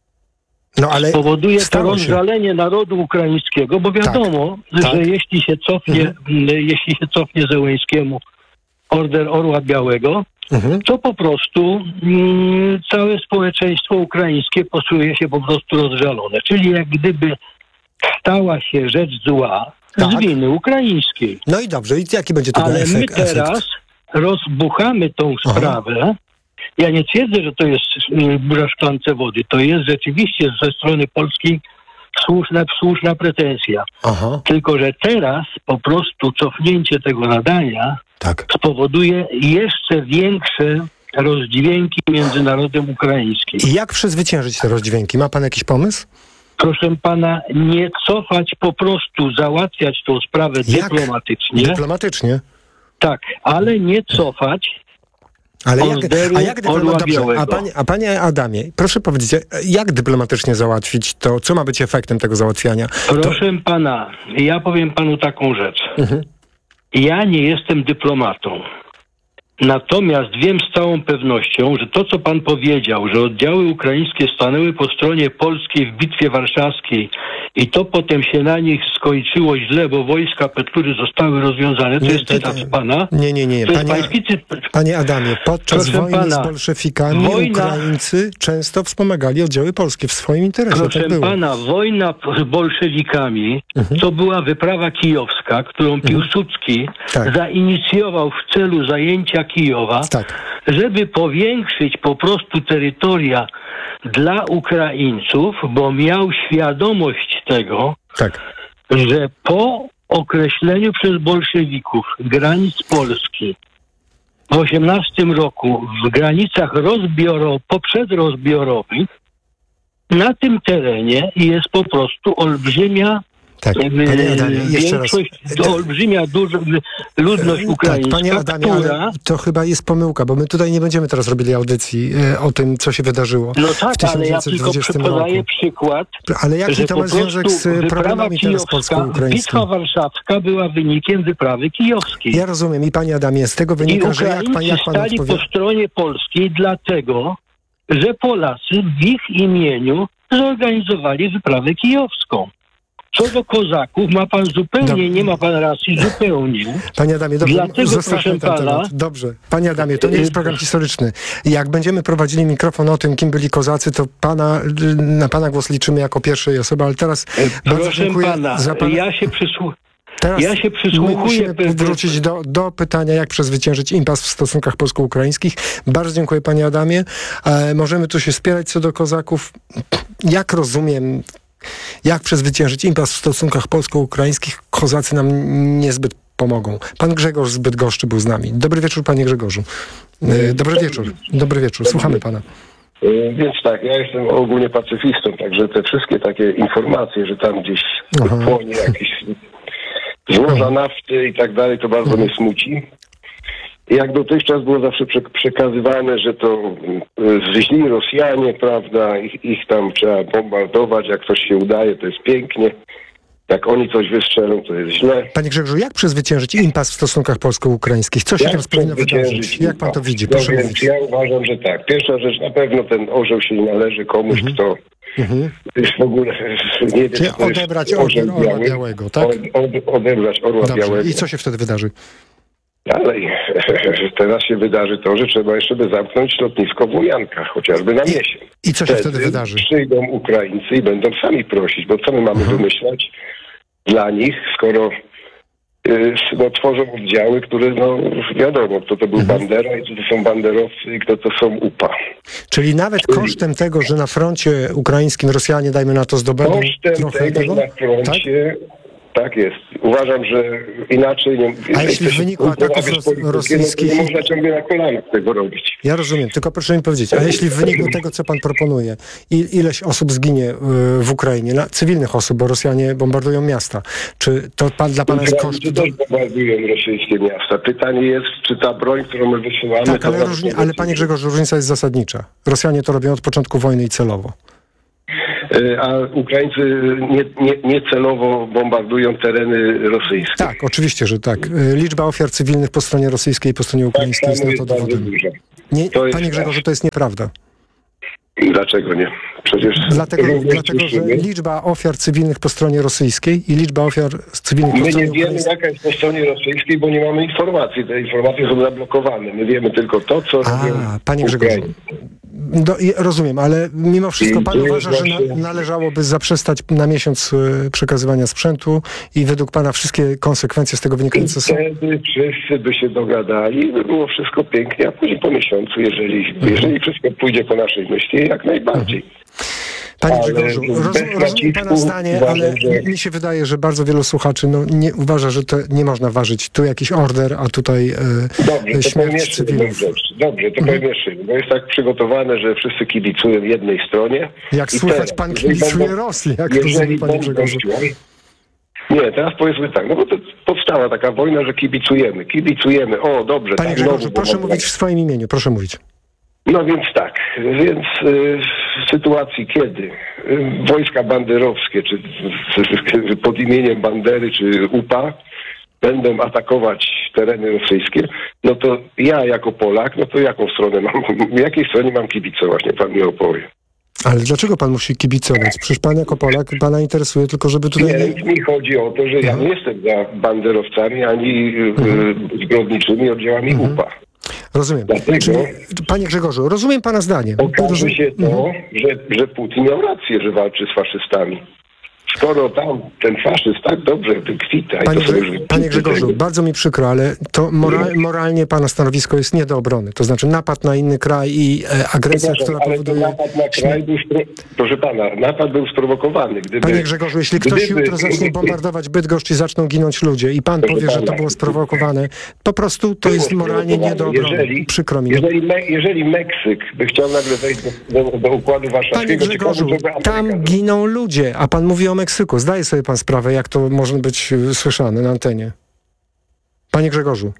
No, ale spowoduje to rozżalenie się. narodu ukraińskiego, bo wiadomo, tak, że tak. jeśli się cofnie, mhm. jeśli się cofnie Zełenskiemu Order Orła Białego, mhm. to po prostu mm, całe społeczeństwo ukraińskie poczuje się po prostu rozżalone. Czyli jak gdyby stała się rzecz zła tak. z winy ukraińskiej. No i dobrze, i jaki będzie tego Ale efekt? my teraz efekt? rozbuchamy tą sprawę. Aha. Ja nie twierdzę, że to jest burza w szklance wody. To jest rzeczywiście ze strony polskiej słuszna, słuszna pretensja. Aha. Tylko że teraz po prostu cofnięcie tego nadania tak. spowoduje jeszcze większe rozdźwięki między narodem ukraińskim. I jak przezwyciężyć te rozdźwięki? Ma pan jakiś pomysł? Proszę pana, nie cofać, po prostu załatwiać tą sprawę jak? dyplomatycznie. Dyplomatycznie? Tak, ale nie cofać. Ale jak, a jak dyplomatycznie? A panie, a panie Adamie, proszę powiedzieć, jak dyplomatycznie załatwić to? Co ma być efektem tego załatwiania? Proszę to... pana, ja powiem panu taką rzecz. Mhm. Ja nie jestem dyplomatą. Natomiast wiem z całą pewnością, że to, co pan powiedział, że oddziały ukraińskie stanęły po stronie polskiej w Bitwie Warszawskiej i to potem się na nich skończyło źle, bo wojska Petlury zostały rozwiązane, to nie, jest cytat z pana. Nie, nie, nie. To Panie, jest pański cytat. Panie Adamie, podczas Proszę wojny pana, z bolszefikami wojna... Ukraińcy często wspomagali oddziały polskie w swoim interesie. Proszę tak było. pana, wojna z bolszewikami mhm. to była wyprawa kijowska, którą mhm. Piłsudski tak. zainicjował w celu zajęcia Kijowa, tak. żeby powiększyć po prostu terytoria dla Ukraińców, bo miał świadomość tego, tak. że po określeniu przez bolszewików granic Polski w osiemnastym roku w granicach rozbiorowych, poprzedrozbiorowych, na tym terenie jest po prostu olbrzymia Tak, panie Adamie, jeszcze raz. To olbrzymia duża ludność ukraińska, tak, panie Adamie, która... ale to chyba jest pomyłka, bo my tutaj nie będziemy teraz robili audycji e, o tym, co się wydarzyło no tak, w tysiąc dziewięćset dwudziestym ale ja tylko roku. podaję przykład, ale jaki to ma związek z problemami teraz polsko-ukraińskimi? Bitwa Warszawska była wynikiem wyprawy kijowskiej. Ja rozumiem i panie Adamie, z tego wynika, I że jak pan, jak pan stali odpowie... po stronie polskiej dlatego, że Polacy w ich imieniu zorganizowali wyprawę kijowską. Co do kozaków, ma pan zupełnie, Dob- nie ma pan racji, zupełnie. Panie Adamie, dobrze, Dlatego, proszę pana... Temat. Dobrze. Panie Adamie, to nie jest program historyczny. Jak będziemy prowadzili mikrofon o tym, kim byli kozacy, to pana, na pana głos liczymy jako pierwszej osoby, ale teraz proszę bardzo dziękuję pana, za pana... ja się przysłuchuję. Teraz ja się przysłuchuję. musimy wrócić do, do pytania, jak przezwyciężyć impas w stosunkach polsko-ukraińskich. Bardzo dziękuję, panie Adamie. E, możemy tu się spierać co do kozaków. Jak rozumiem, jak przezwyciężyć impas w stosunkach polsko-ukraińskich, kozacy nam niezbyt pomogą. Pan Grzegorz z Bydgoszczy był z nami. Dobry wieczór, panie Grzegorzu. E, dobry wieczór. Dobry wieczór. Słuchamy pana. Więc tak, ja jestem ogólnie pacyfistą, także te wszystkie takie informacje, że tam gdzieś Aha. płonie jakieś złoża nafty i tak dalej, to bardzo mnie smuci. I jak dotychczas było zawsze przekazywane, że to źli Rosjanie, prawda, ich, ich tam trzeba bombardować, jak coś się udaje, to jest pięknie. Jak oni coś wystrzelą, to jest źle. Panie Grzegorzu, jak przezwyciężyć impas w stosunkach polsko-ukraińskich? Co się jak tam powinno wydarzyć? Jak pan to widzi? Proszę no mówić. Ja uważam, że tak. Pierwsza rzecz, na pewno ten orzeł się nie należy komuś, mhm. kto mhm. już w ogóle nie wie, Czyli odebrać orzeł orła biały, białego, tak? Od, od, odebrać orła Dobrze. białego. I co się wtedy wydarzy? Dalej, teraz się wydarzy to, że trzeba jeszcze by zamknąć lotnisko w Łomiankach, chociażby na miesiąc. I co się wtedy, wtedy wydarzy? Przyjdą Ukraińcy i będą sami prosić, bo co my mamy mhm. wymyślać dla nich, skoro no, tworzą oddziały, które, no wiadomo, kto to był Bandera i kto to są banderowcy i kto to są U P A. Czyli nawet kosztem tego, że na froncie ukraińskim Rosjanie, dajmy na to, zdobędą Kosztem trochę tego, tego? że na froncie, tak? tak jest. Uważam, że inaczej nie... A jeśli w wyniku ataków ros- rosyjskich... No, nie można ciągle na kolanach tego robić. Ja rozumiem, tylko proszę mi powiedzieć, a jeśli w wyniku tego, co pan proponuje, i ileś osób zginie w Ukrainie, na cywilnych osób, bo Rosjanie bombardują miasta, czy to pan, dla pana jest koszt... Czy też bombardują rosyjskie miasta? Pytanie jest, czy ta broń, którą my wysyłamy... Tak, ale, różni, ale panie Grzegorzu, różnica jest zasadnicza. Rosjanie to robią od początku wojny i celowo. A Ukraińcy nie, nie, niecelowo bombardują tereny rosyjskie. Tak, oczywiście, że tak. Liczba ofiar cywilnych po stronie rosyjskiej i po stronie ukraińskiej tak, jest na to dowodem. Nie, to panie Grzegorzu, to jest nieprawda. Dlaczego nie? Przecież... Dlatego, dlatego że liczba ofiar cywilnych po stronie rosyjskiej i liczba ofiar cywilnych po My stronie nie wiemy, ukraińskiej... jaka jest po stronie rosyjskiej, bo nie mamy informacji. Te informacje są zablokowane. My wiemy tylko to, co A, robią panie Grzegorzu, do, rozumiem, ale mimo wszystko pan I uważa, że właśnie... na, należałoby zaprzestać na miesiąc y, przekazywania sprzętu i według pana wszystkie konsekwencje z tego wynikające są? Wtedy wszyscy by się dogadali, by było wszystko pięknie, a później po miesiącu, jeżeli, mhm. jeżeli wszystko pójdzie po naszej myśli, jak najbardziej. Mhm. Panie Grzegorzu, rozum, rozumiem pana zdanie, uważam, ale że... mi się wydaje, że bardzo wielu słuchaczy no, nie uważa, że to nie można ważyć. Tu jakiś order, a tutaj e, Dobrze, to śmierć cywilów. Dobrze, to powiem jeszcze, bo jest tak przygotowane, że wszyscy kibicują jednej stronie. Jak I słychać, teraz, pan kibicuje będą, Rosji, jak rozumiem, panie Grzegorzu. Nie, teraz powiedzmy tak, no bo to powstała taka wojna, że kibicujemy, kibicujemy, o dobrze. Panie tak, Grzegorzu, znowu, proszę bo... mówić w swoim imieniu, proszę mówić. No więc tak, więc y, w sytuacji, kiedy y, wojska banderowskie, czy, czy pod imieniem Bandery, czy U P A będą atakować tereny rosyjskie, no to ja jako Polak, no to jaką stronę mam, jakiej stronie mam kibicować, niech pan mi opowie. Ale dlaczego pan musi kibicować? Przecież pan jako Polak, pana interesuje tylko, żeby tutaj... Nie, mi chodzi o to, że ja nie jestem za banderowcami, ani mhm. y, zbrodniczymi oddziałami mhm. U P A. Rozumiem. Dlatego, Czyli, panie Grzegorzu, rozumiem pana zdanie. Okaże Rozum... się to, mhm. że, że Putin miał rację, że walczy z faszystami. Skoro tam ten faszyst tak dobrze wykwita... Panie, i to Grze- już... panie Grzegorzu, bardzo mi przykro, ale to mora- moralnie pana stanowisko jest nie do obrony. To znaczy napad na inny kraj i e, agresja, która ale powoduje... napad na kraj był spro... Proszę pana, napad był sprowokowany. Gdyby... Panie Grzegorzu, jeśli ktoś gdyby... jutro zacznie bombardować Bydgoszcz i zaczną ginąć ludzie i pan Proszę powie, pana, że to było sprowokowane, po prostu to jest moralnie nie do obrony. Jeżeli, przykro mi. Jeżeli, me, jeżeli Meksyk by chciał nagle wejść do, do, do Układu Warszawskiego... Panie Grzegorzu, tam giną ludzie, a pan mówi o Meksyku. Zdaje sobie pan sprawę, jak to może być słyszane na antenie. Panie Grzegorzu.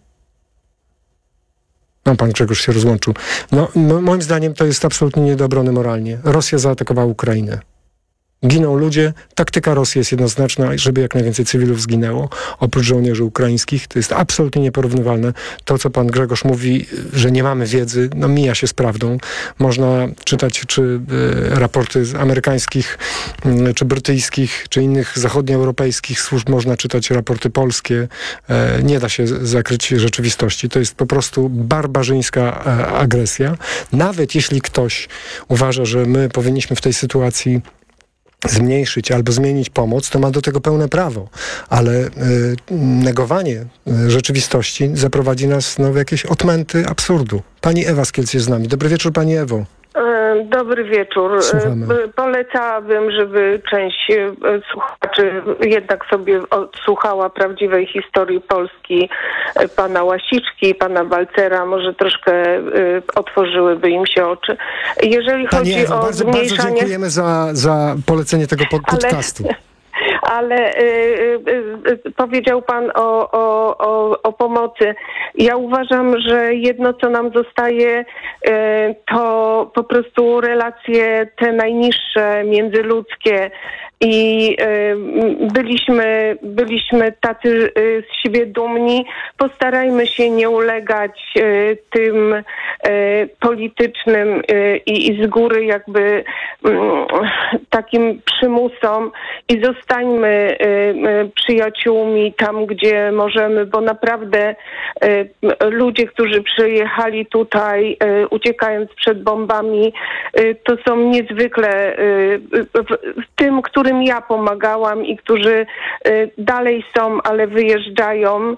No, pan Grzegorz się rozłączył. No, no, moim zdaniem to jest absolutnie nie do obrony moralnie. Rosja zaatakowała Ukrainę. Giną ludzie. Taktyka Rosji jest jednoznaczna, żeby jak najwięcej cywilów zginęło, oprócz żołnierzy ukraińskich. To jest absolutnie nieporównywalne. To, co pan Grzegorz mówi, że nie mamy wiedzy, no mija się z prawdą. Można czytać czy y, raporty z amerykańskich, y, czy brytyjskich, czy innych zachodnioeuropejskich służb. Można czytać raporty polskie. Y, nie da się z- zakryć rzeczywistości. To jest po prostu barbarzyńska y, agresja. Nawet jeśli ktoś uważa, że my powinniśmy w tej sytuacji zmniejszyć albo zmienić pomoc, to ma do tego pełne prawo. Ale y, negowanie y, rzeczywistości zaprowadzi nas no, w jakieś odmęty absurdu. Pani Ewa z Kielc jest z nami. Dobry wieczór, pani Ewo. Dobry wieczór. Słuchamy. Polecałabym, żeby część słuchaczy jednak sobie odsłuchała prawdziwej historii Polski pana Łasiczki, pana Walcera. Może troszkę otworzyły im się oczy. Jeżeli Pani chodzi Ewo, o bardzo, zmniejszanie... bardzo dziękujemy za, za polecenie tego pod, podcastu. Ale... Ale y, y, y, powiedział pan o, o, o, o pomocy. Ja uważam, że jedno, co nam zostaje, y, to po prostu relacje te najniższe, międzyludzkie. I y, byliśmy, byliśmy tacy y, z siebie dumni. Postarajmy się nie ulegać y, tym y, politycznym y, i z góry jakby y, takim przymusom i zostańmy y, y, przyjaciółmi tam, gdzie możemy, bo naprawdę y, ludzie, którzy przyjechali tutaj y, uciekając przed bombami, y, to są niezwykle y, y, w, w tym, który którym ja pomagałam i którzy y, dalej są, ale wyjeżdżają.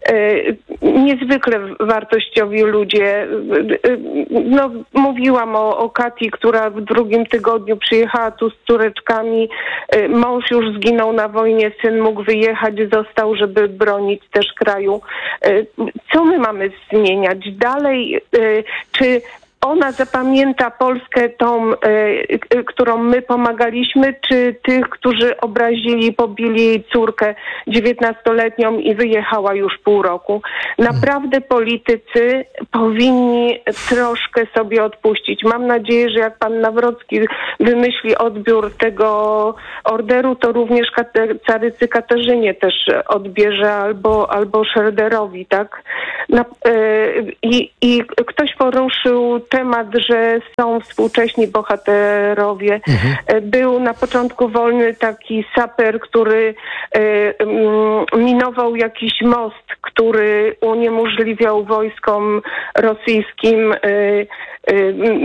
Y, niezwykle wartościowi ludzie. Y, y, no, mówiłam o, o Kati, która w drugim tygodniu przyjechała tu z córeczkami. Y, mąż już zginął na wojnie, syn mógł wyjechać, został, żeby bronić też kraju. Y, co my mamy zmieniać dalej? Y, czy ona zapamięta Polskę tą, y, y, którą my pomagaliśmy, czy tych, którzy obrazili, pobili jej córkę dziewiętnastoletnią i wyjechała już pół roku? Naprawdę politycy powinni troszkę sobie odpuścić. Mam nadzieję, że jak pan Nawrocki wymyśli odbiór tego orderu, to również Kate- carycy Katarzynie też odbierze, albo, albo Szerderowi, tak? Na, y, i, I ktoś poruszył temat, że są współcześni bohaterowie. Mhm. Był na początku wojny taki saper, który y, y, minował jakiś most, który uniemożliwiał wojskom rosyjskim y, y,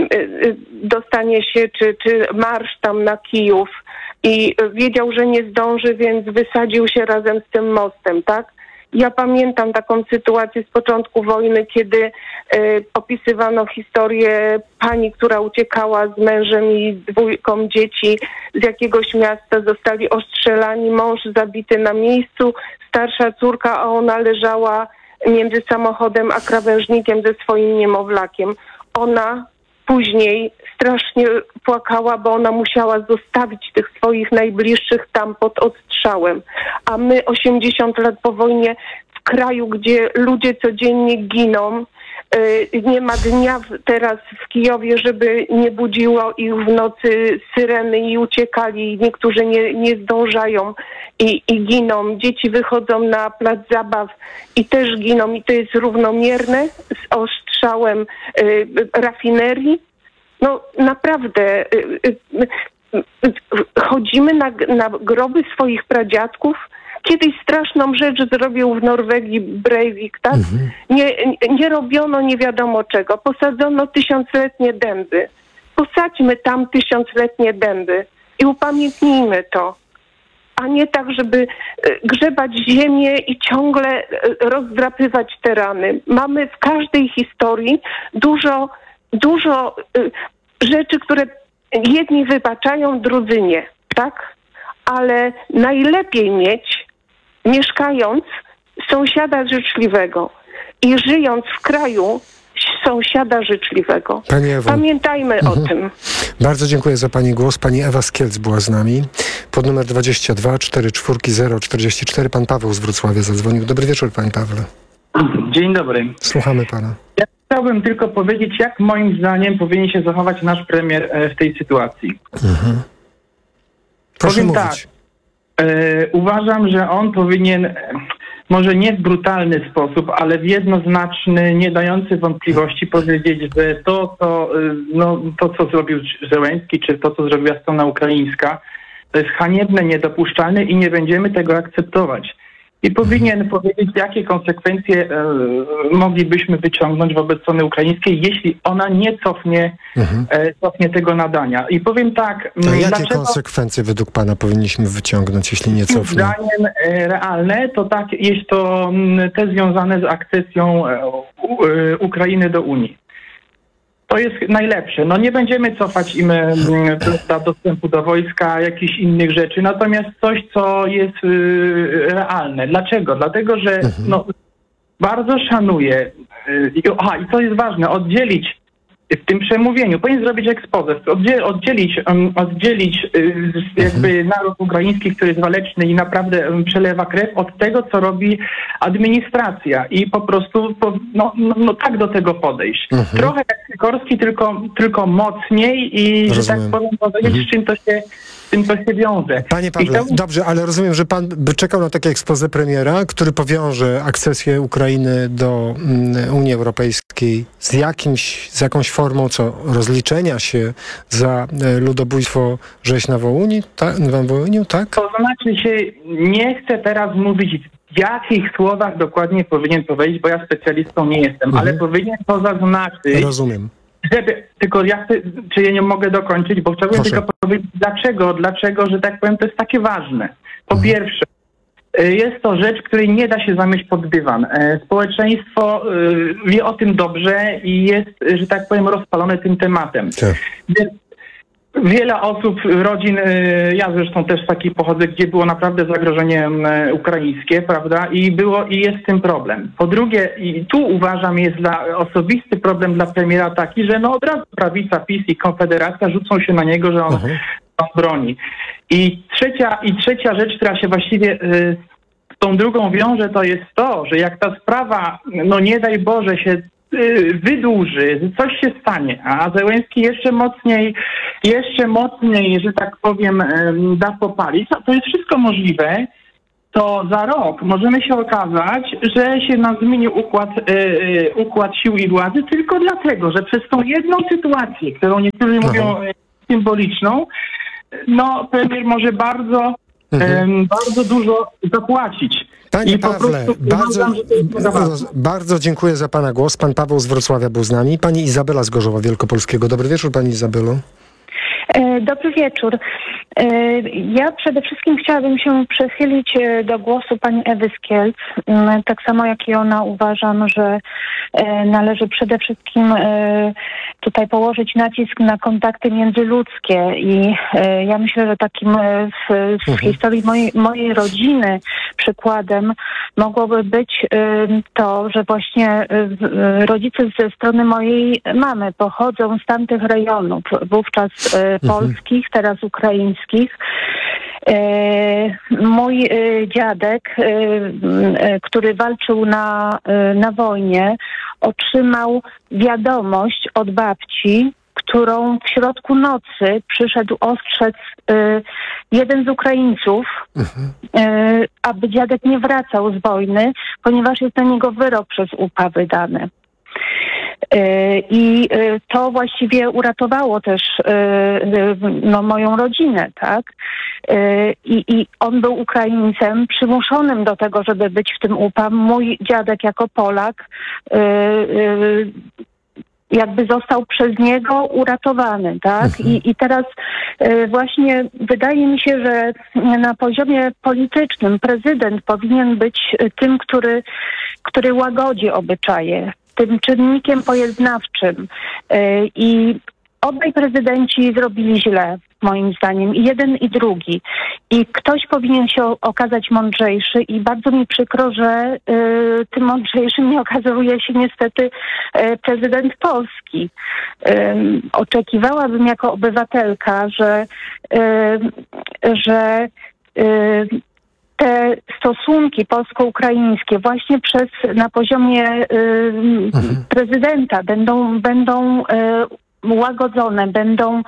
y, dostanie się, czy, czy marsz tam na Kijów. I wiedział, że nie zdąży, więc wysadził się razem z tym mostem, tak? Ja pamiętam taką sytuację z początku wojny, kiedy y, opisywano historię pani, która uciekała z mężem i dwójką dzieci z jakiegoś miasta, zostali ostrzelani, mąż zabity na miejscu, starsza córka, a ona leżała między samochodem a krawężnikiem ze swoim niemowlakiem. Ona później strasznie płakała, bo ona musiała zostawić tych swoich najbliższych tam pod ostrzałem. A my osiemdziesiąt lat po wojnie w kraju, gdzie ludzie codziennie giną, yy, nie ma dnia w, teraz w Kijowie, żeby nie budziło ich w nocy syreny i uciekali. Niektórzy nie, nie zdążają i, i giną. Dzieci wychodzą na plac zabaw i też giną. I to jest równomierne z ostrzałem yy, rafinerii. No naprawdę, y, y, y, chodzimy na, na groby swoich pradziadków. Kiedyś straszną rzecz zrobił w Norwegii Breivik, tak? Mhm. Nie, nie robiono nie wiadomo czego. Posadzono tysiącletnie dęby. Posadźmy tam tysiącletnie dęby i upamiętnijmy to. A nie tak, żeby grzebać ziemię i ciągle rozdrapywać te rany. Mamy w każdej historii dużo dużo y, rzeczy, które jedni wybaczają, drudzy nie, tak? Ale najlepiej mieć, mieszkając, sąsiada życzliwego i żyjąc w kraju, sąsiada życzliwego. Pani Ewo. Pamiętajmy mhm. o tym. Bardzo dziękuję za pani głos. Pani Ewa z Kielc była z nami. Pod numer dwadzieścia dwa cztery cztery zero czterdzieści cztery. Pan Paweł z Wrocławia zadzwonił. Dobry wieczór, panie Pawle. Dzień dobry. Słuchamy pana. Ja chciałbym tylko powiedzieć, jak moim zdaniem powinien się zachować nasz premier w tej sytuacji. Mhm. Proszę Powiem mówić. tak, e, uważam, że on powinien, e, może nie w brutalny sposób, ale w jednoznaczny, nie dający wątpliwości powiedzieć, że to, to, e, no, to co zrobił Zełenski, czy to, co zrobiła strona ukraińska, to jest haniebne, niedopuszczalne i nie będziemy tego akceptować. I powinien powiedzieć, jakie konsekwencje e, moglibyśmy wyciągnąć wobec strony ukraińskiej, jeśli ona nie cofnie, mhm. e, cofnie tego nadania. I powiem tak... To jakie dlaczego, konsekwencje według pana powinniśmy wyciągnąć, jeśli nie cofnie? Zdaniem e, realne to tak, jest to m, te związane z akcesją e, u, e, Ukrainy do Unii. To jest najlepsze. No nie będziemy cofać im do dostępu do wojska, jakichś innych rzeczy, natomiast coś, co jest y, realne. Dlaczego? Dlatego, że mhm. no, bardzo szanuję, y, aha, i co jest ważne, oddzielić w tym przemówieniu, powinien zrobić expose, oddziel, oddzielić, um, oddzielić y, jakby mhm. naród ukraiński, który jest waleczny i naprawdę um, przelewa krew, od tego, co robi administracja i po prostu po, no, no, no tak do tego podejść. Mhm. Trochę jak Sikorski, tylko, tylko mocniej i, rozumiem. Że tak powiem, powiedzieć, mhm. z czym to się z tym to się wiąże. Panie Pawle, to... dobrze, ale rozumiem, że pan by czekał na takie expose premiera, który powiąże akcesję Ukrainy do mm, Unii Europejskiej z jakimś, z jakąś formą, co, rozliczenia się za e, ludobójstwo rzeź na Wołyniu, ta, na Wołyniu, tak? To znaczy się, nie chcę teraz mówić, w jakich słowach dokładnie powinien powiedzieć, bo ja specjalistą nie jestem, mhm. ale powinien to zaznaczyć. Rozumiem. żeby, tylko ja chcę, czy ja nie mogę dokończyć, bo chciałbym Proszę. tylko powiedzieć, dlaczego, dlaczego, że tak powiem, to jest takie ważne. Po Mhm. pierwsze, y, jest to rzecz, której nie da się zamieść pod dywan. E, Społeczeństwo y, wie o tym dobrze i jest, y, że tak powiem, rozpalone tym tematem. Tak. Wie- Wiele osób, rodzin, y, ja zresztą też z takiej pochodzę, gdzie było naprawdę zagrożenie y, ukraińskie, prawda, i było i jest z tym problem. Po drugie, i tu uważam jest dla osobisty problem dla premiera taki, że no od razu prawica, PiS i Konfederacja rzucą się na niego, że on, Mhm. on broni. I trzecia, i trzecia rzecz, która się właściwie y, z tą drugą wiąże, to jest to, że jak ta sprawa, no nie daj Boże, się y, wydłuży, coś się stanie, a Zełenski jeszcze mocniej, jeszcze mocniej, że tak powiem, em, da popalić, to, to jest wszystko możliwe, to za rok możemy się okazać, że się nam zmienił układ, y, y, układ sił i władzy tylko dlatego, że przez tą jedną sytuację, którą niektórzy mówią y, symboliczną, no premier może bardzo, Mhm. em, bardzo dużo zapłacić. Panie I po Pawle, prostu bardzo, uważam, że to jest mega ważne. bardzo dziękuję za pana głos. Pan Paweł z Wrocławia był z nami. Pani Izabela z Gorzowa Wielkopolskiego. Dobry wieczór, pani Izabelo. E, Dobry wieczór. E, Ja przede wszystkim chciałabym się przychylić e, do głosu pani Ewy z Kielc. Mm, Tak samo jak i ona uważam, że e, należy przede wszystkim e, tutaj położyć nacisk na kontakty międzyludzkie i e, ja myślę, że takim e, w, w historii mojej, mojej rodziny przykładem mogłoby być e, to, że właśnie e, w- rodzice ze strony mojej mamy pochodzą z tamtych rejonów, wówczas e, polskich, teraz ukraińskich. E, Mój e, dziadek, e, e, który walczył na, e, na wojnie, otrzymał wiadomość od babci, którą w środku nocy przyszedł ostrzec e, jeden z Ukraińców, e, aby dziadek nie wracał z wojny, ponieważ jest na niego wyrok przez U P A wydany. E, I e, to właściwie uratowało też e, e, no, moją rodzinę, tak? E, I, I on był Ukraińcem przymuszonym do tego, żeby być w tym U P A. Mój dziadek jako Polak e, e, jakby został przez niego uratowany, tak? I, i teraz e, właśnie wydaje mi się, że na poziomie politycznym prezydent powinien być e, tym, który, który łagodzi obyczaje, tym czynnikiem pojednawczym. E, I obaj prezydenci zrobili źle, moim zdaniem, i jeden i drugi. I ktoś powinien się o- okazać mądrzejszy i bardzo mi przykro, że y, tym mądrzejszym nie okazuje się niestety y, prezydent Polski. Ym, oczekiwałabym jako obywatelka, że, y, że y, te stosunki polsko-ukraińskie właśnie przez na poziomie y, prezydenta będą, będą y, łagodzone, będą y,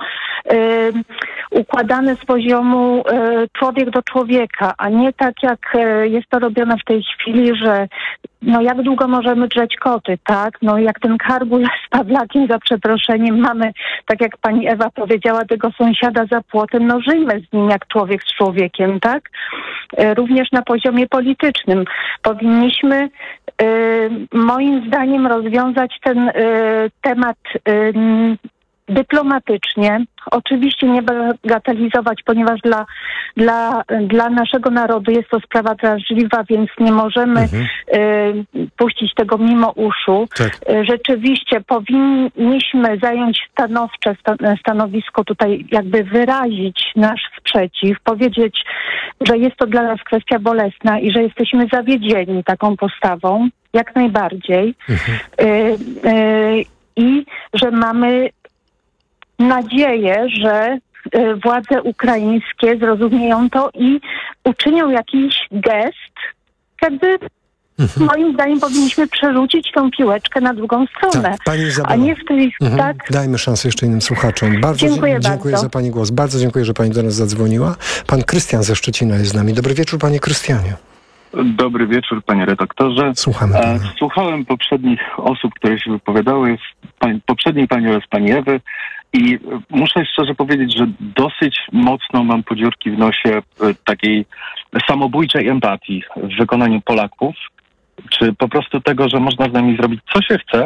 układane z poziomu y, człowiek do człowieka, a nie tak jak y, jest to robione w tej chwili, że no jak długo możemy drzeć koty, tak? No jak ten Kargul z Pawlakiem, za przeproszeniem, mamy, tak jak pani Ewa powiedziała, tego sąsiada za płotem, no żyjmy z nim jak człowiek z człowiekiem, tak? Y, również na poziomie politycznym powinniśmy y, moim zdaniem rozwiązać ten y, temat y, dyplomatycznie, oczywiście nie bagatelizować, ponieważ dla, dla, dla naszego narodu jest to sprawa drażliwa, więc nie możemy Mhm. y, puścić tego mimo uszu. Tak. Y, Rzeczywiście powinniśmy zająć stanowcze sta- stanowisko tutaj, jakby wyrazić nasz sprzeciw, powiedzieć, że jest to dla nas kwestia bolesna i że jesteśmy zawiedzieni taką postawą, jak najbardziej. Y, y, I że mamy nadzieję, że y, władze ukraińskie zrozumieją to i uczynią jakiś gest, jakby moim zdaniem powinniśmy przerzucić tą piłeczkę na drugą stronę, Tak, pani Izabela. a nie w tej, Mhm. tak, Dajmy szansę jeszcze innym słuchaczom. Bardzo Dziękuję dzie- dziękuję bardzo. za pani głos. Bardzo dziękuję, że pani do nas zadzwoniła. Pan Krystian ze Szczecina jest z nami. Dobry wieczór, panie Krystianie. Dobry wieczór, panie redaktorze. Słuchamy E, pana. Słuchałem poprzednich osób, które się wypowiadały, w pań, poprzedniej pani oraz pani Ewy i e, muszę szczerze powiedzieć, że dosyć mocno mam podziurki w nosie e, takiej samobójczej empatii w wykonaniu Polaków, czy po prostu tego, że można z nami zrobić co się chce,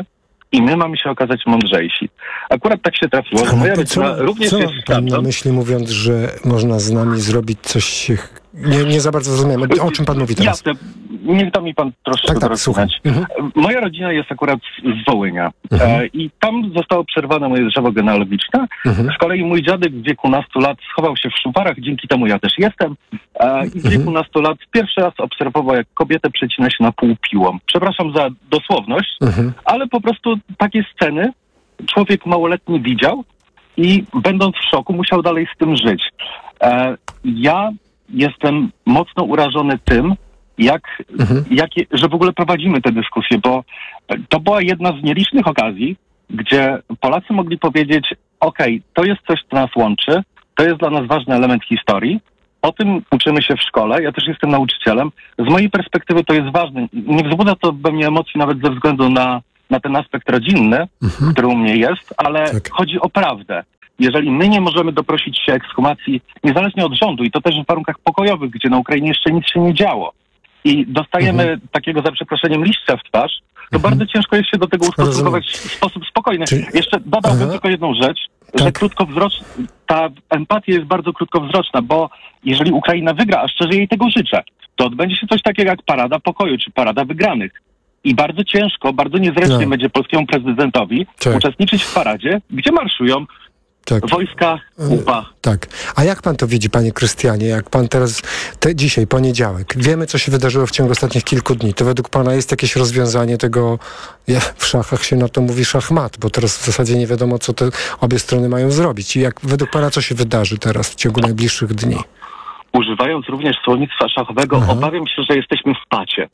i my mamy się okazać mądrzejsi. Akurat tak się trafiło, że moja rodzina co, również co jest pan na myśli, mówiąc, że można z nami zrobić coś... Nie, nie za bardzo zrozumiałem. O czym pan mówi teraz? Jasne. Niech da mi pan troszkę Tak, tak, dorozumać. słucham. Moja rodzina jest akurat z Wołynia Mhm. e, i tam zostało przerwane moje drzewo genealogiczne. Mhm. Z kolei mój dziadek w wieku nastu lat schował się w szumparach, dzięki temu ja też jestem. E, I w wieku nastu lat pierwszy raz obserwował, jak kobietę przecina się na pół piłą. Przepraszam za dosłowność, Mhm. ale po prostu takie sceny człowiek małoletni widział i będąc w szoku musiał dalej z tym żyć. E, ja jestem mocno urażony tym, jak, Mhm. jakie, że w ogóle prowadzimy tę dyskusję, bo to była jedna z nielicznych okazji, gdzie Polacy mogli powiedzieć, okej, to jest coś, co nas łączy, to jest dla nas ważny element historii, o tym uczymy się w szkole, ja też jestem nauczycielem. Z mojej perspektywy to jest ważne. Nie wzbudza to we mnie emocji nawet ze względu na, na ten aspekt rodzinny, Mhm. który u mnie jest, ale chodzi o prawdę. Jeżeli my nie możemy doprosić się ekshumacji, niezależnie od rządu, i to też w warunkach pokojowych, gdzie na Ukrainie jeszcze nic się nie działo, i dostajemy Mhm. takiego, za przeproszeniem, liścia w twarz, to bardzo ciężko jest się do tego ustosunkować w sposób spokojny. Czyli- Jeszcze dodałbym Aha. tylko jedną rzecz, że krótkowzroczna, ta empatia jest bardzo krótkowzroczna, bo jeżeli Ukraina wygra, a szczerze jej tego życzę, to odbędzie się coś takiego jak Parada Pokoju, czy Parada Wygranych. I bardzo ciężko, bardzo niezręcznie No. będzie polskiemu prezydentowi Tak. uczestniczyć w paradzie, gdzie marszują Tak. wojska U P A. Tak. A jak pan to widzi, panie Krystianie? Jak pan teraz, te, dzisiaj, poniedziałek, wiemy, co się wydarzyło w ciągu ostatnich kilku dni. To według pana jest jakieś rozwiązanie tego, ja, w szachach się na to mówi szachmat, bo teraz w zasadzie nie wiadomo, co te obie strony mają zrobić. I jak według pana, co się wydarzy teraz w ciągu najbliższych dni? Używając również słownictwa szachowego, Aha. obawiam się, że jesteśmy w pacie.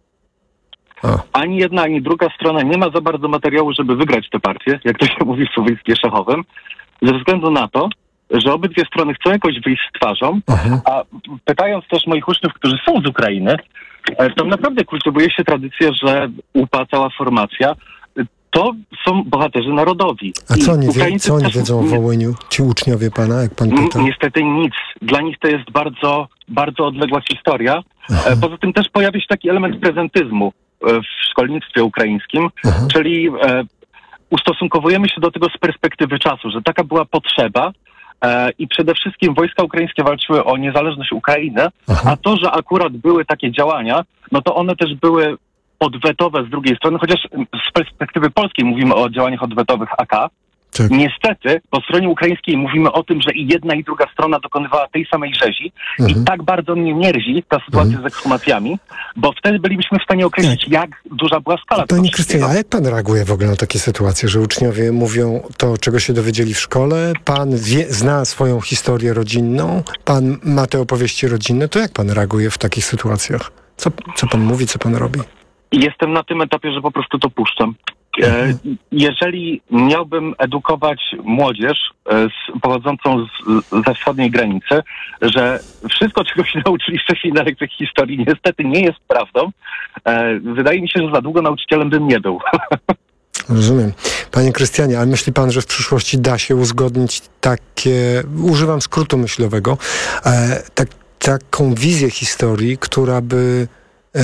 O. Ani jedna, ani druga strona nie ma za bardzo materiału, żeby wygrać tę partię, jak to się mówi w słownictwie szachowym, ze względu na to, że obydwie strony chcą jakoś wyjść z twarzą, Aha. a pytając też moich uczniów, którzy są z Ukrainy, e, tam naprawdę kultywuje się tradycja, że U P A, cała formacja, e, to są bohaterzy narodowi. A co I oni, wie, Ukraińcy co oni też wiedzą o nie- Wołyniu? Ci uczniowie pana, jak pan N- pyta? Niestety nic. Dla nich to jest bardzo, bardzo odległa historia. E, Poza tym też pojawia się taki element prezentyzmu e, w szkolnictwie ukraińskim, czyli e, ustosunkowujemy się do tego z perspektywy czasu, że taka była potrzeba e, i przede wszystkim wojska ukraińskie walczyły o niezależność Ukrainy, a to, że akurat były takie działania, no to one też były odwetowe z drugiej strony, chociaż z perspektywy polskiej mówimy o działaniach odwetowych A K. Tak. Niestety po stronie ukraińskiej mówimy o tym, że i jedna i druga strona dokonywała tej samej rzezi Mhm. i tak bardzo mnie mierzi ta sytuacja z ekshumacjami, bo wtedy bylibyśmy w stanie określić, jak duża była skala tego Panie wszystkiego. Krystianie, a jak pan reaguje w ogóle na takie sytuacje, że uczniowie mówią to, czego się dowiedzieli w szkole, pan wie, zna swoją historię rodzinną, pan ma te opowieści rodzinne, to jak pan reaguje w takich sytuacjach? Co, co pan mówi, co pan robi? Jestem na tym etapie, że po prostu to puszczam. E, jeżeli miałbym edukować młodzież e, z, pochodzącą z, ze wschodniej granicy, że wszystko, czego się nauczyli wcześniej na lekcjach historii, niestety nie jest prawdą, e, wydaje mi się, że za długo nauczycielem bym nie był. Rozumiem. Panie Krystianie, ale myśli pan, że w przyszłości da się uzgodnić takie, używam skrótu myślowego, e, tak, taką wizję historii, która by e,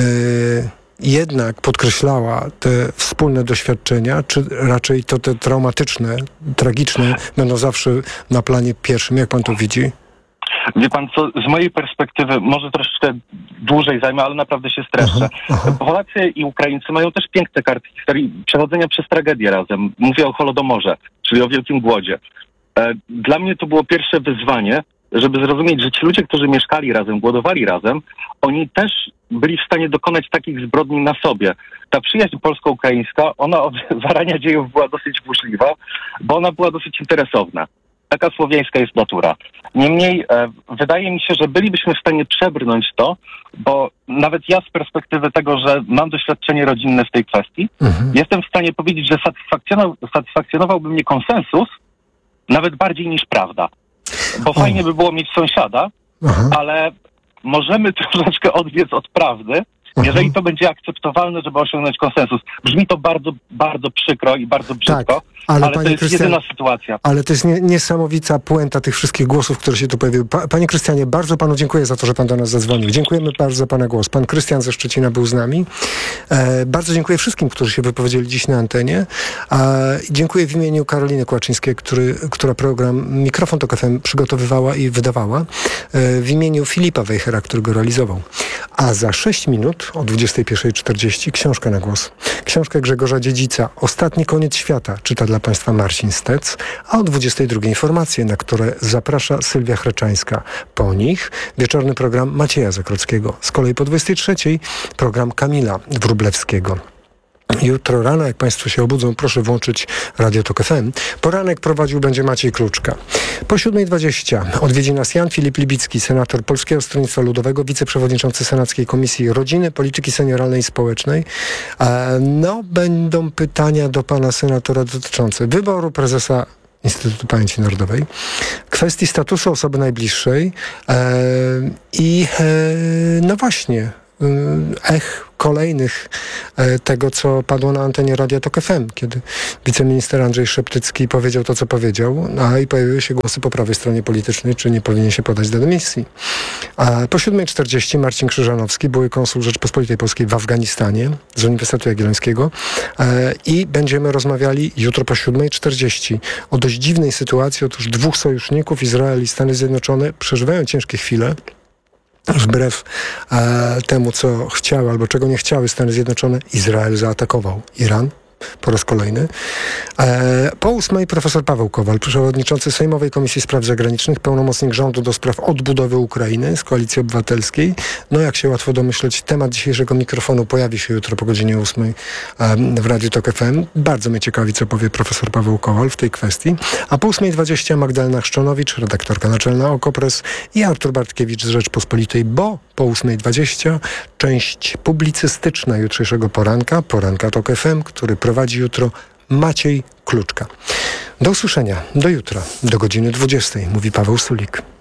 jednak podkreślała te wspólne doświadczenia, czy raczej to te traumatyczne, tragiczne będą zawsze na planie pierwszym? Jak pan to widzi? Wie pan co, z mojej perspektywy, może troszeczkę dłużej zajmę, ale naprawdę się streszę. Polacy i Ukraińcy mają też piękne karty historii przechodzenia przez tragedię razem. Mówię o Holodomorze, czyli o Wielkim Głodzie. E, Dla mnie to było pierwsze wyzwanie, żeby zrozumieć, że ci ludzie, którzy mieszkali razem, głodowali razem, oni też byli w stanie dokonać takich zbrodni na sobie. Ta przyjaźń polsko-ukraińska, ona od zarania dziejów była dosyć burzliwa, bo ona była dosyć interesowna. Taka słowiańska jest natura. Niemniej e, wydaje mi się, że bylibyśmy w stanie przebrnąć to, bo nawet ja z perspektywy tego, że mam doświadczenie rodzinne w tej kwestii, Mhm. jestem w stanie powiedzieć, że satysfakcjonował, satysfakcjonowałby mnie konsensus nawet bardziej niż prawda. Bo fajnie by było mieć sąsiada, Aha. ale możemy troszeczkę odbiec od prawdy Aha. Jeżeli to będzie akceptowalne, żeby osiągnąć konsensus. Brzmi to bardzo, bardzo przykro i bardzo brzydko, tak, ale, ale to jest Krystian... jedyna sytuacja. Ale to jest nie, niesamowita puenta tych wszystkich głosów, które się tu pojawiły. Pa, panie Krystianie, bardzo panu dziękuję za to, że pan do nas zadzwonił. Dziękujemy bardzo za pana głos. Pan Krystian ze Szczecina był z nami. E, bardzo dziękuję wszystkim, którzy się wypowiedzieli dziś na antenie. E, dziękuję w imieniu Karoliny Kłaczyńskiej, który, która program Mikrofon Tok F M przygotowywała i wydawała. E, w imieniu Filipa Wejhera, który go realizował. A za sześć minut o dwudziestej pierwszej czterdzieści książka na głos. Książkę Grzegorza Dziedzica Ostatni koniec świata czyta dla państwa Marcin Stec, a o dwudziestej drugiej informacje, na które zaprasza Sylwia Chreczańska. Po nich wieczorny program Macieja Zakrockiego. Z kolei po dwudziestej trzeciej program Kamila Wróblewskiego. Jutro rano, jak państwo się obudzą, proszę włączyć Radio Tok F M. Poranek prowadził będzie Maciej Kluczka. Po siódmej dwudziestej odwiedzi nas Jan Filip Libicki, senator Polskiego Stronnictwa Ludowego, wiceprzewodniczący Senackiej Komisji Rodziny, Polityki Senioralnej i Społecznej. E, no, będą pytania do pana senatora dotyczące wyboru prezesa Instytutu Pamięci Narodowej, kwestii statusu osoby najbliższej e, i e, no właśnie, ech kolejnych e, tego, co padło na antenie Radia Tok F M, kiedy wiceminister Andrzej Szeptycki powiedział to, co powiedział, a i pojawiły się głosy po prawej stronie politycznej, czy nie powinien się podać do dymisji. A po siódmej czterdzieści Marcin Krzyżanowski, były konsul Rzeczypospolitej Polskiej w Afganistanie z Uniwersytetu Jagiellońskiego e, i będziemy rozmawiali jutro po siódmej czterdzieści o dość dziwnej sytuacji. Otóż dwóch sojuszników, Izrael i Stany Zjednoczone, przeżywają ciężkie chwile. Wbrew e, temu, co chciały albo czego nie chciały Stany Zjednoczone, Izrael zaatakował Iran po raz kolejny. E, po ósmej profesor Paweł Kowal, przewodniczący Sejmowej Komisji Spraw Zagranicznych, pełnomocnik rządu do spraw odbudowy Ukrainy z Koalicji Obywatelskiej. No jak się łatwo domyśleć, temat dzisiejszego mikrofonu pojawi się jutro po godzinie ósmej e, w Radiu Tok F M. Bardzo mnie ciekawi, co powie profesor Paweł Kowal w tej kwestii. A po ósmej dwudziestej Magdalena Chrzczonowicz, redaktorka naczelna Okopres i Artur Bartkiewicz z Rzeczpospolitej, bo po ósmej dwudziestej część publicystyczna jutrzejszego poranka, poranka Tok F M, który prowadzi jutro Maciej Kluczka. Do usłyszenia, do jutra, do godziny dwudziestej, mówi Paweł Sulik.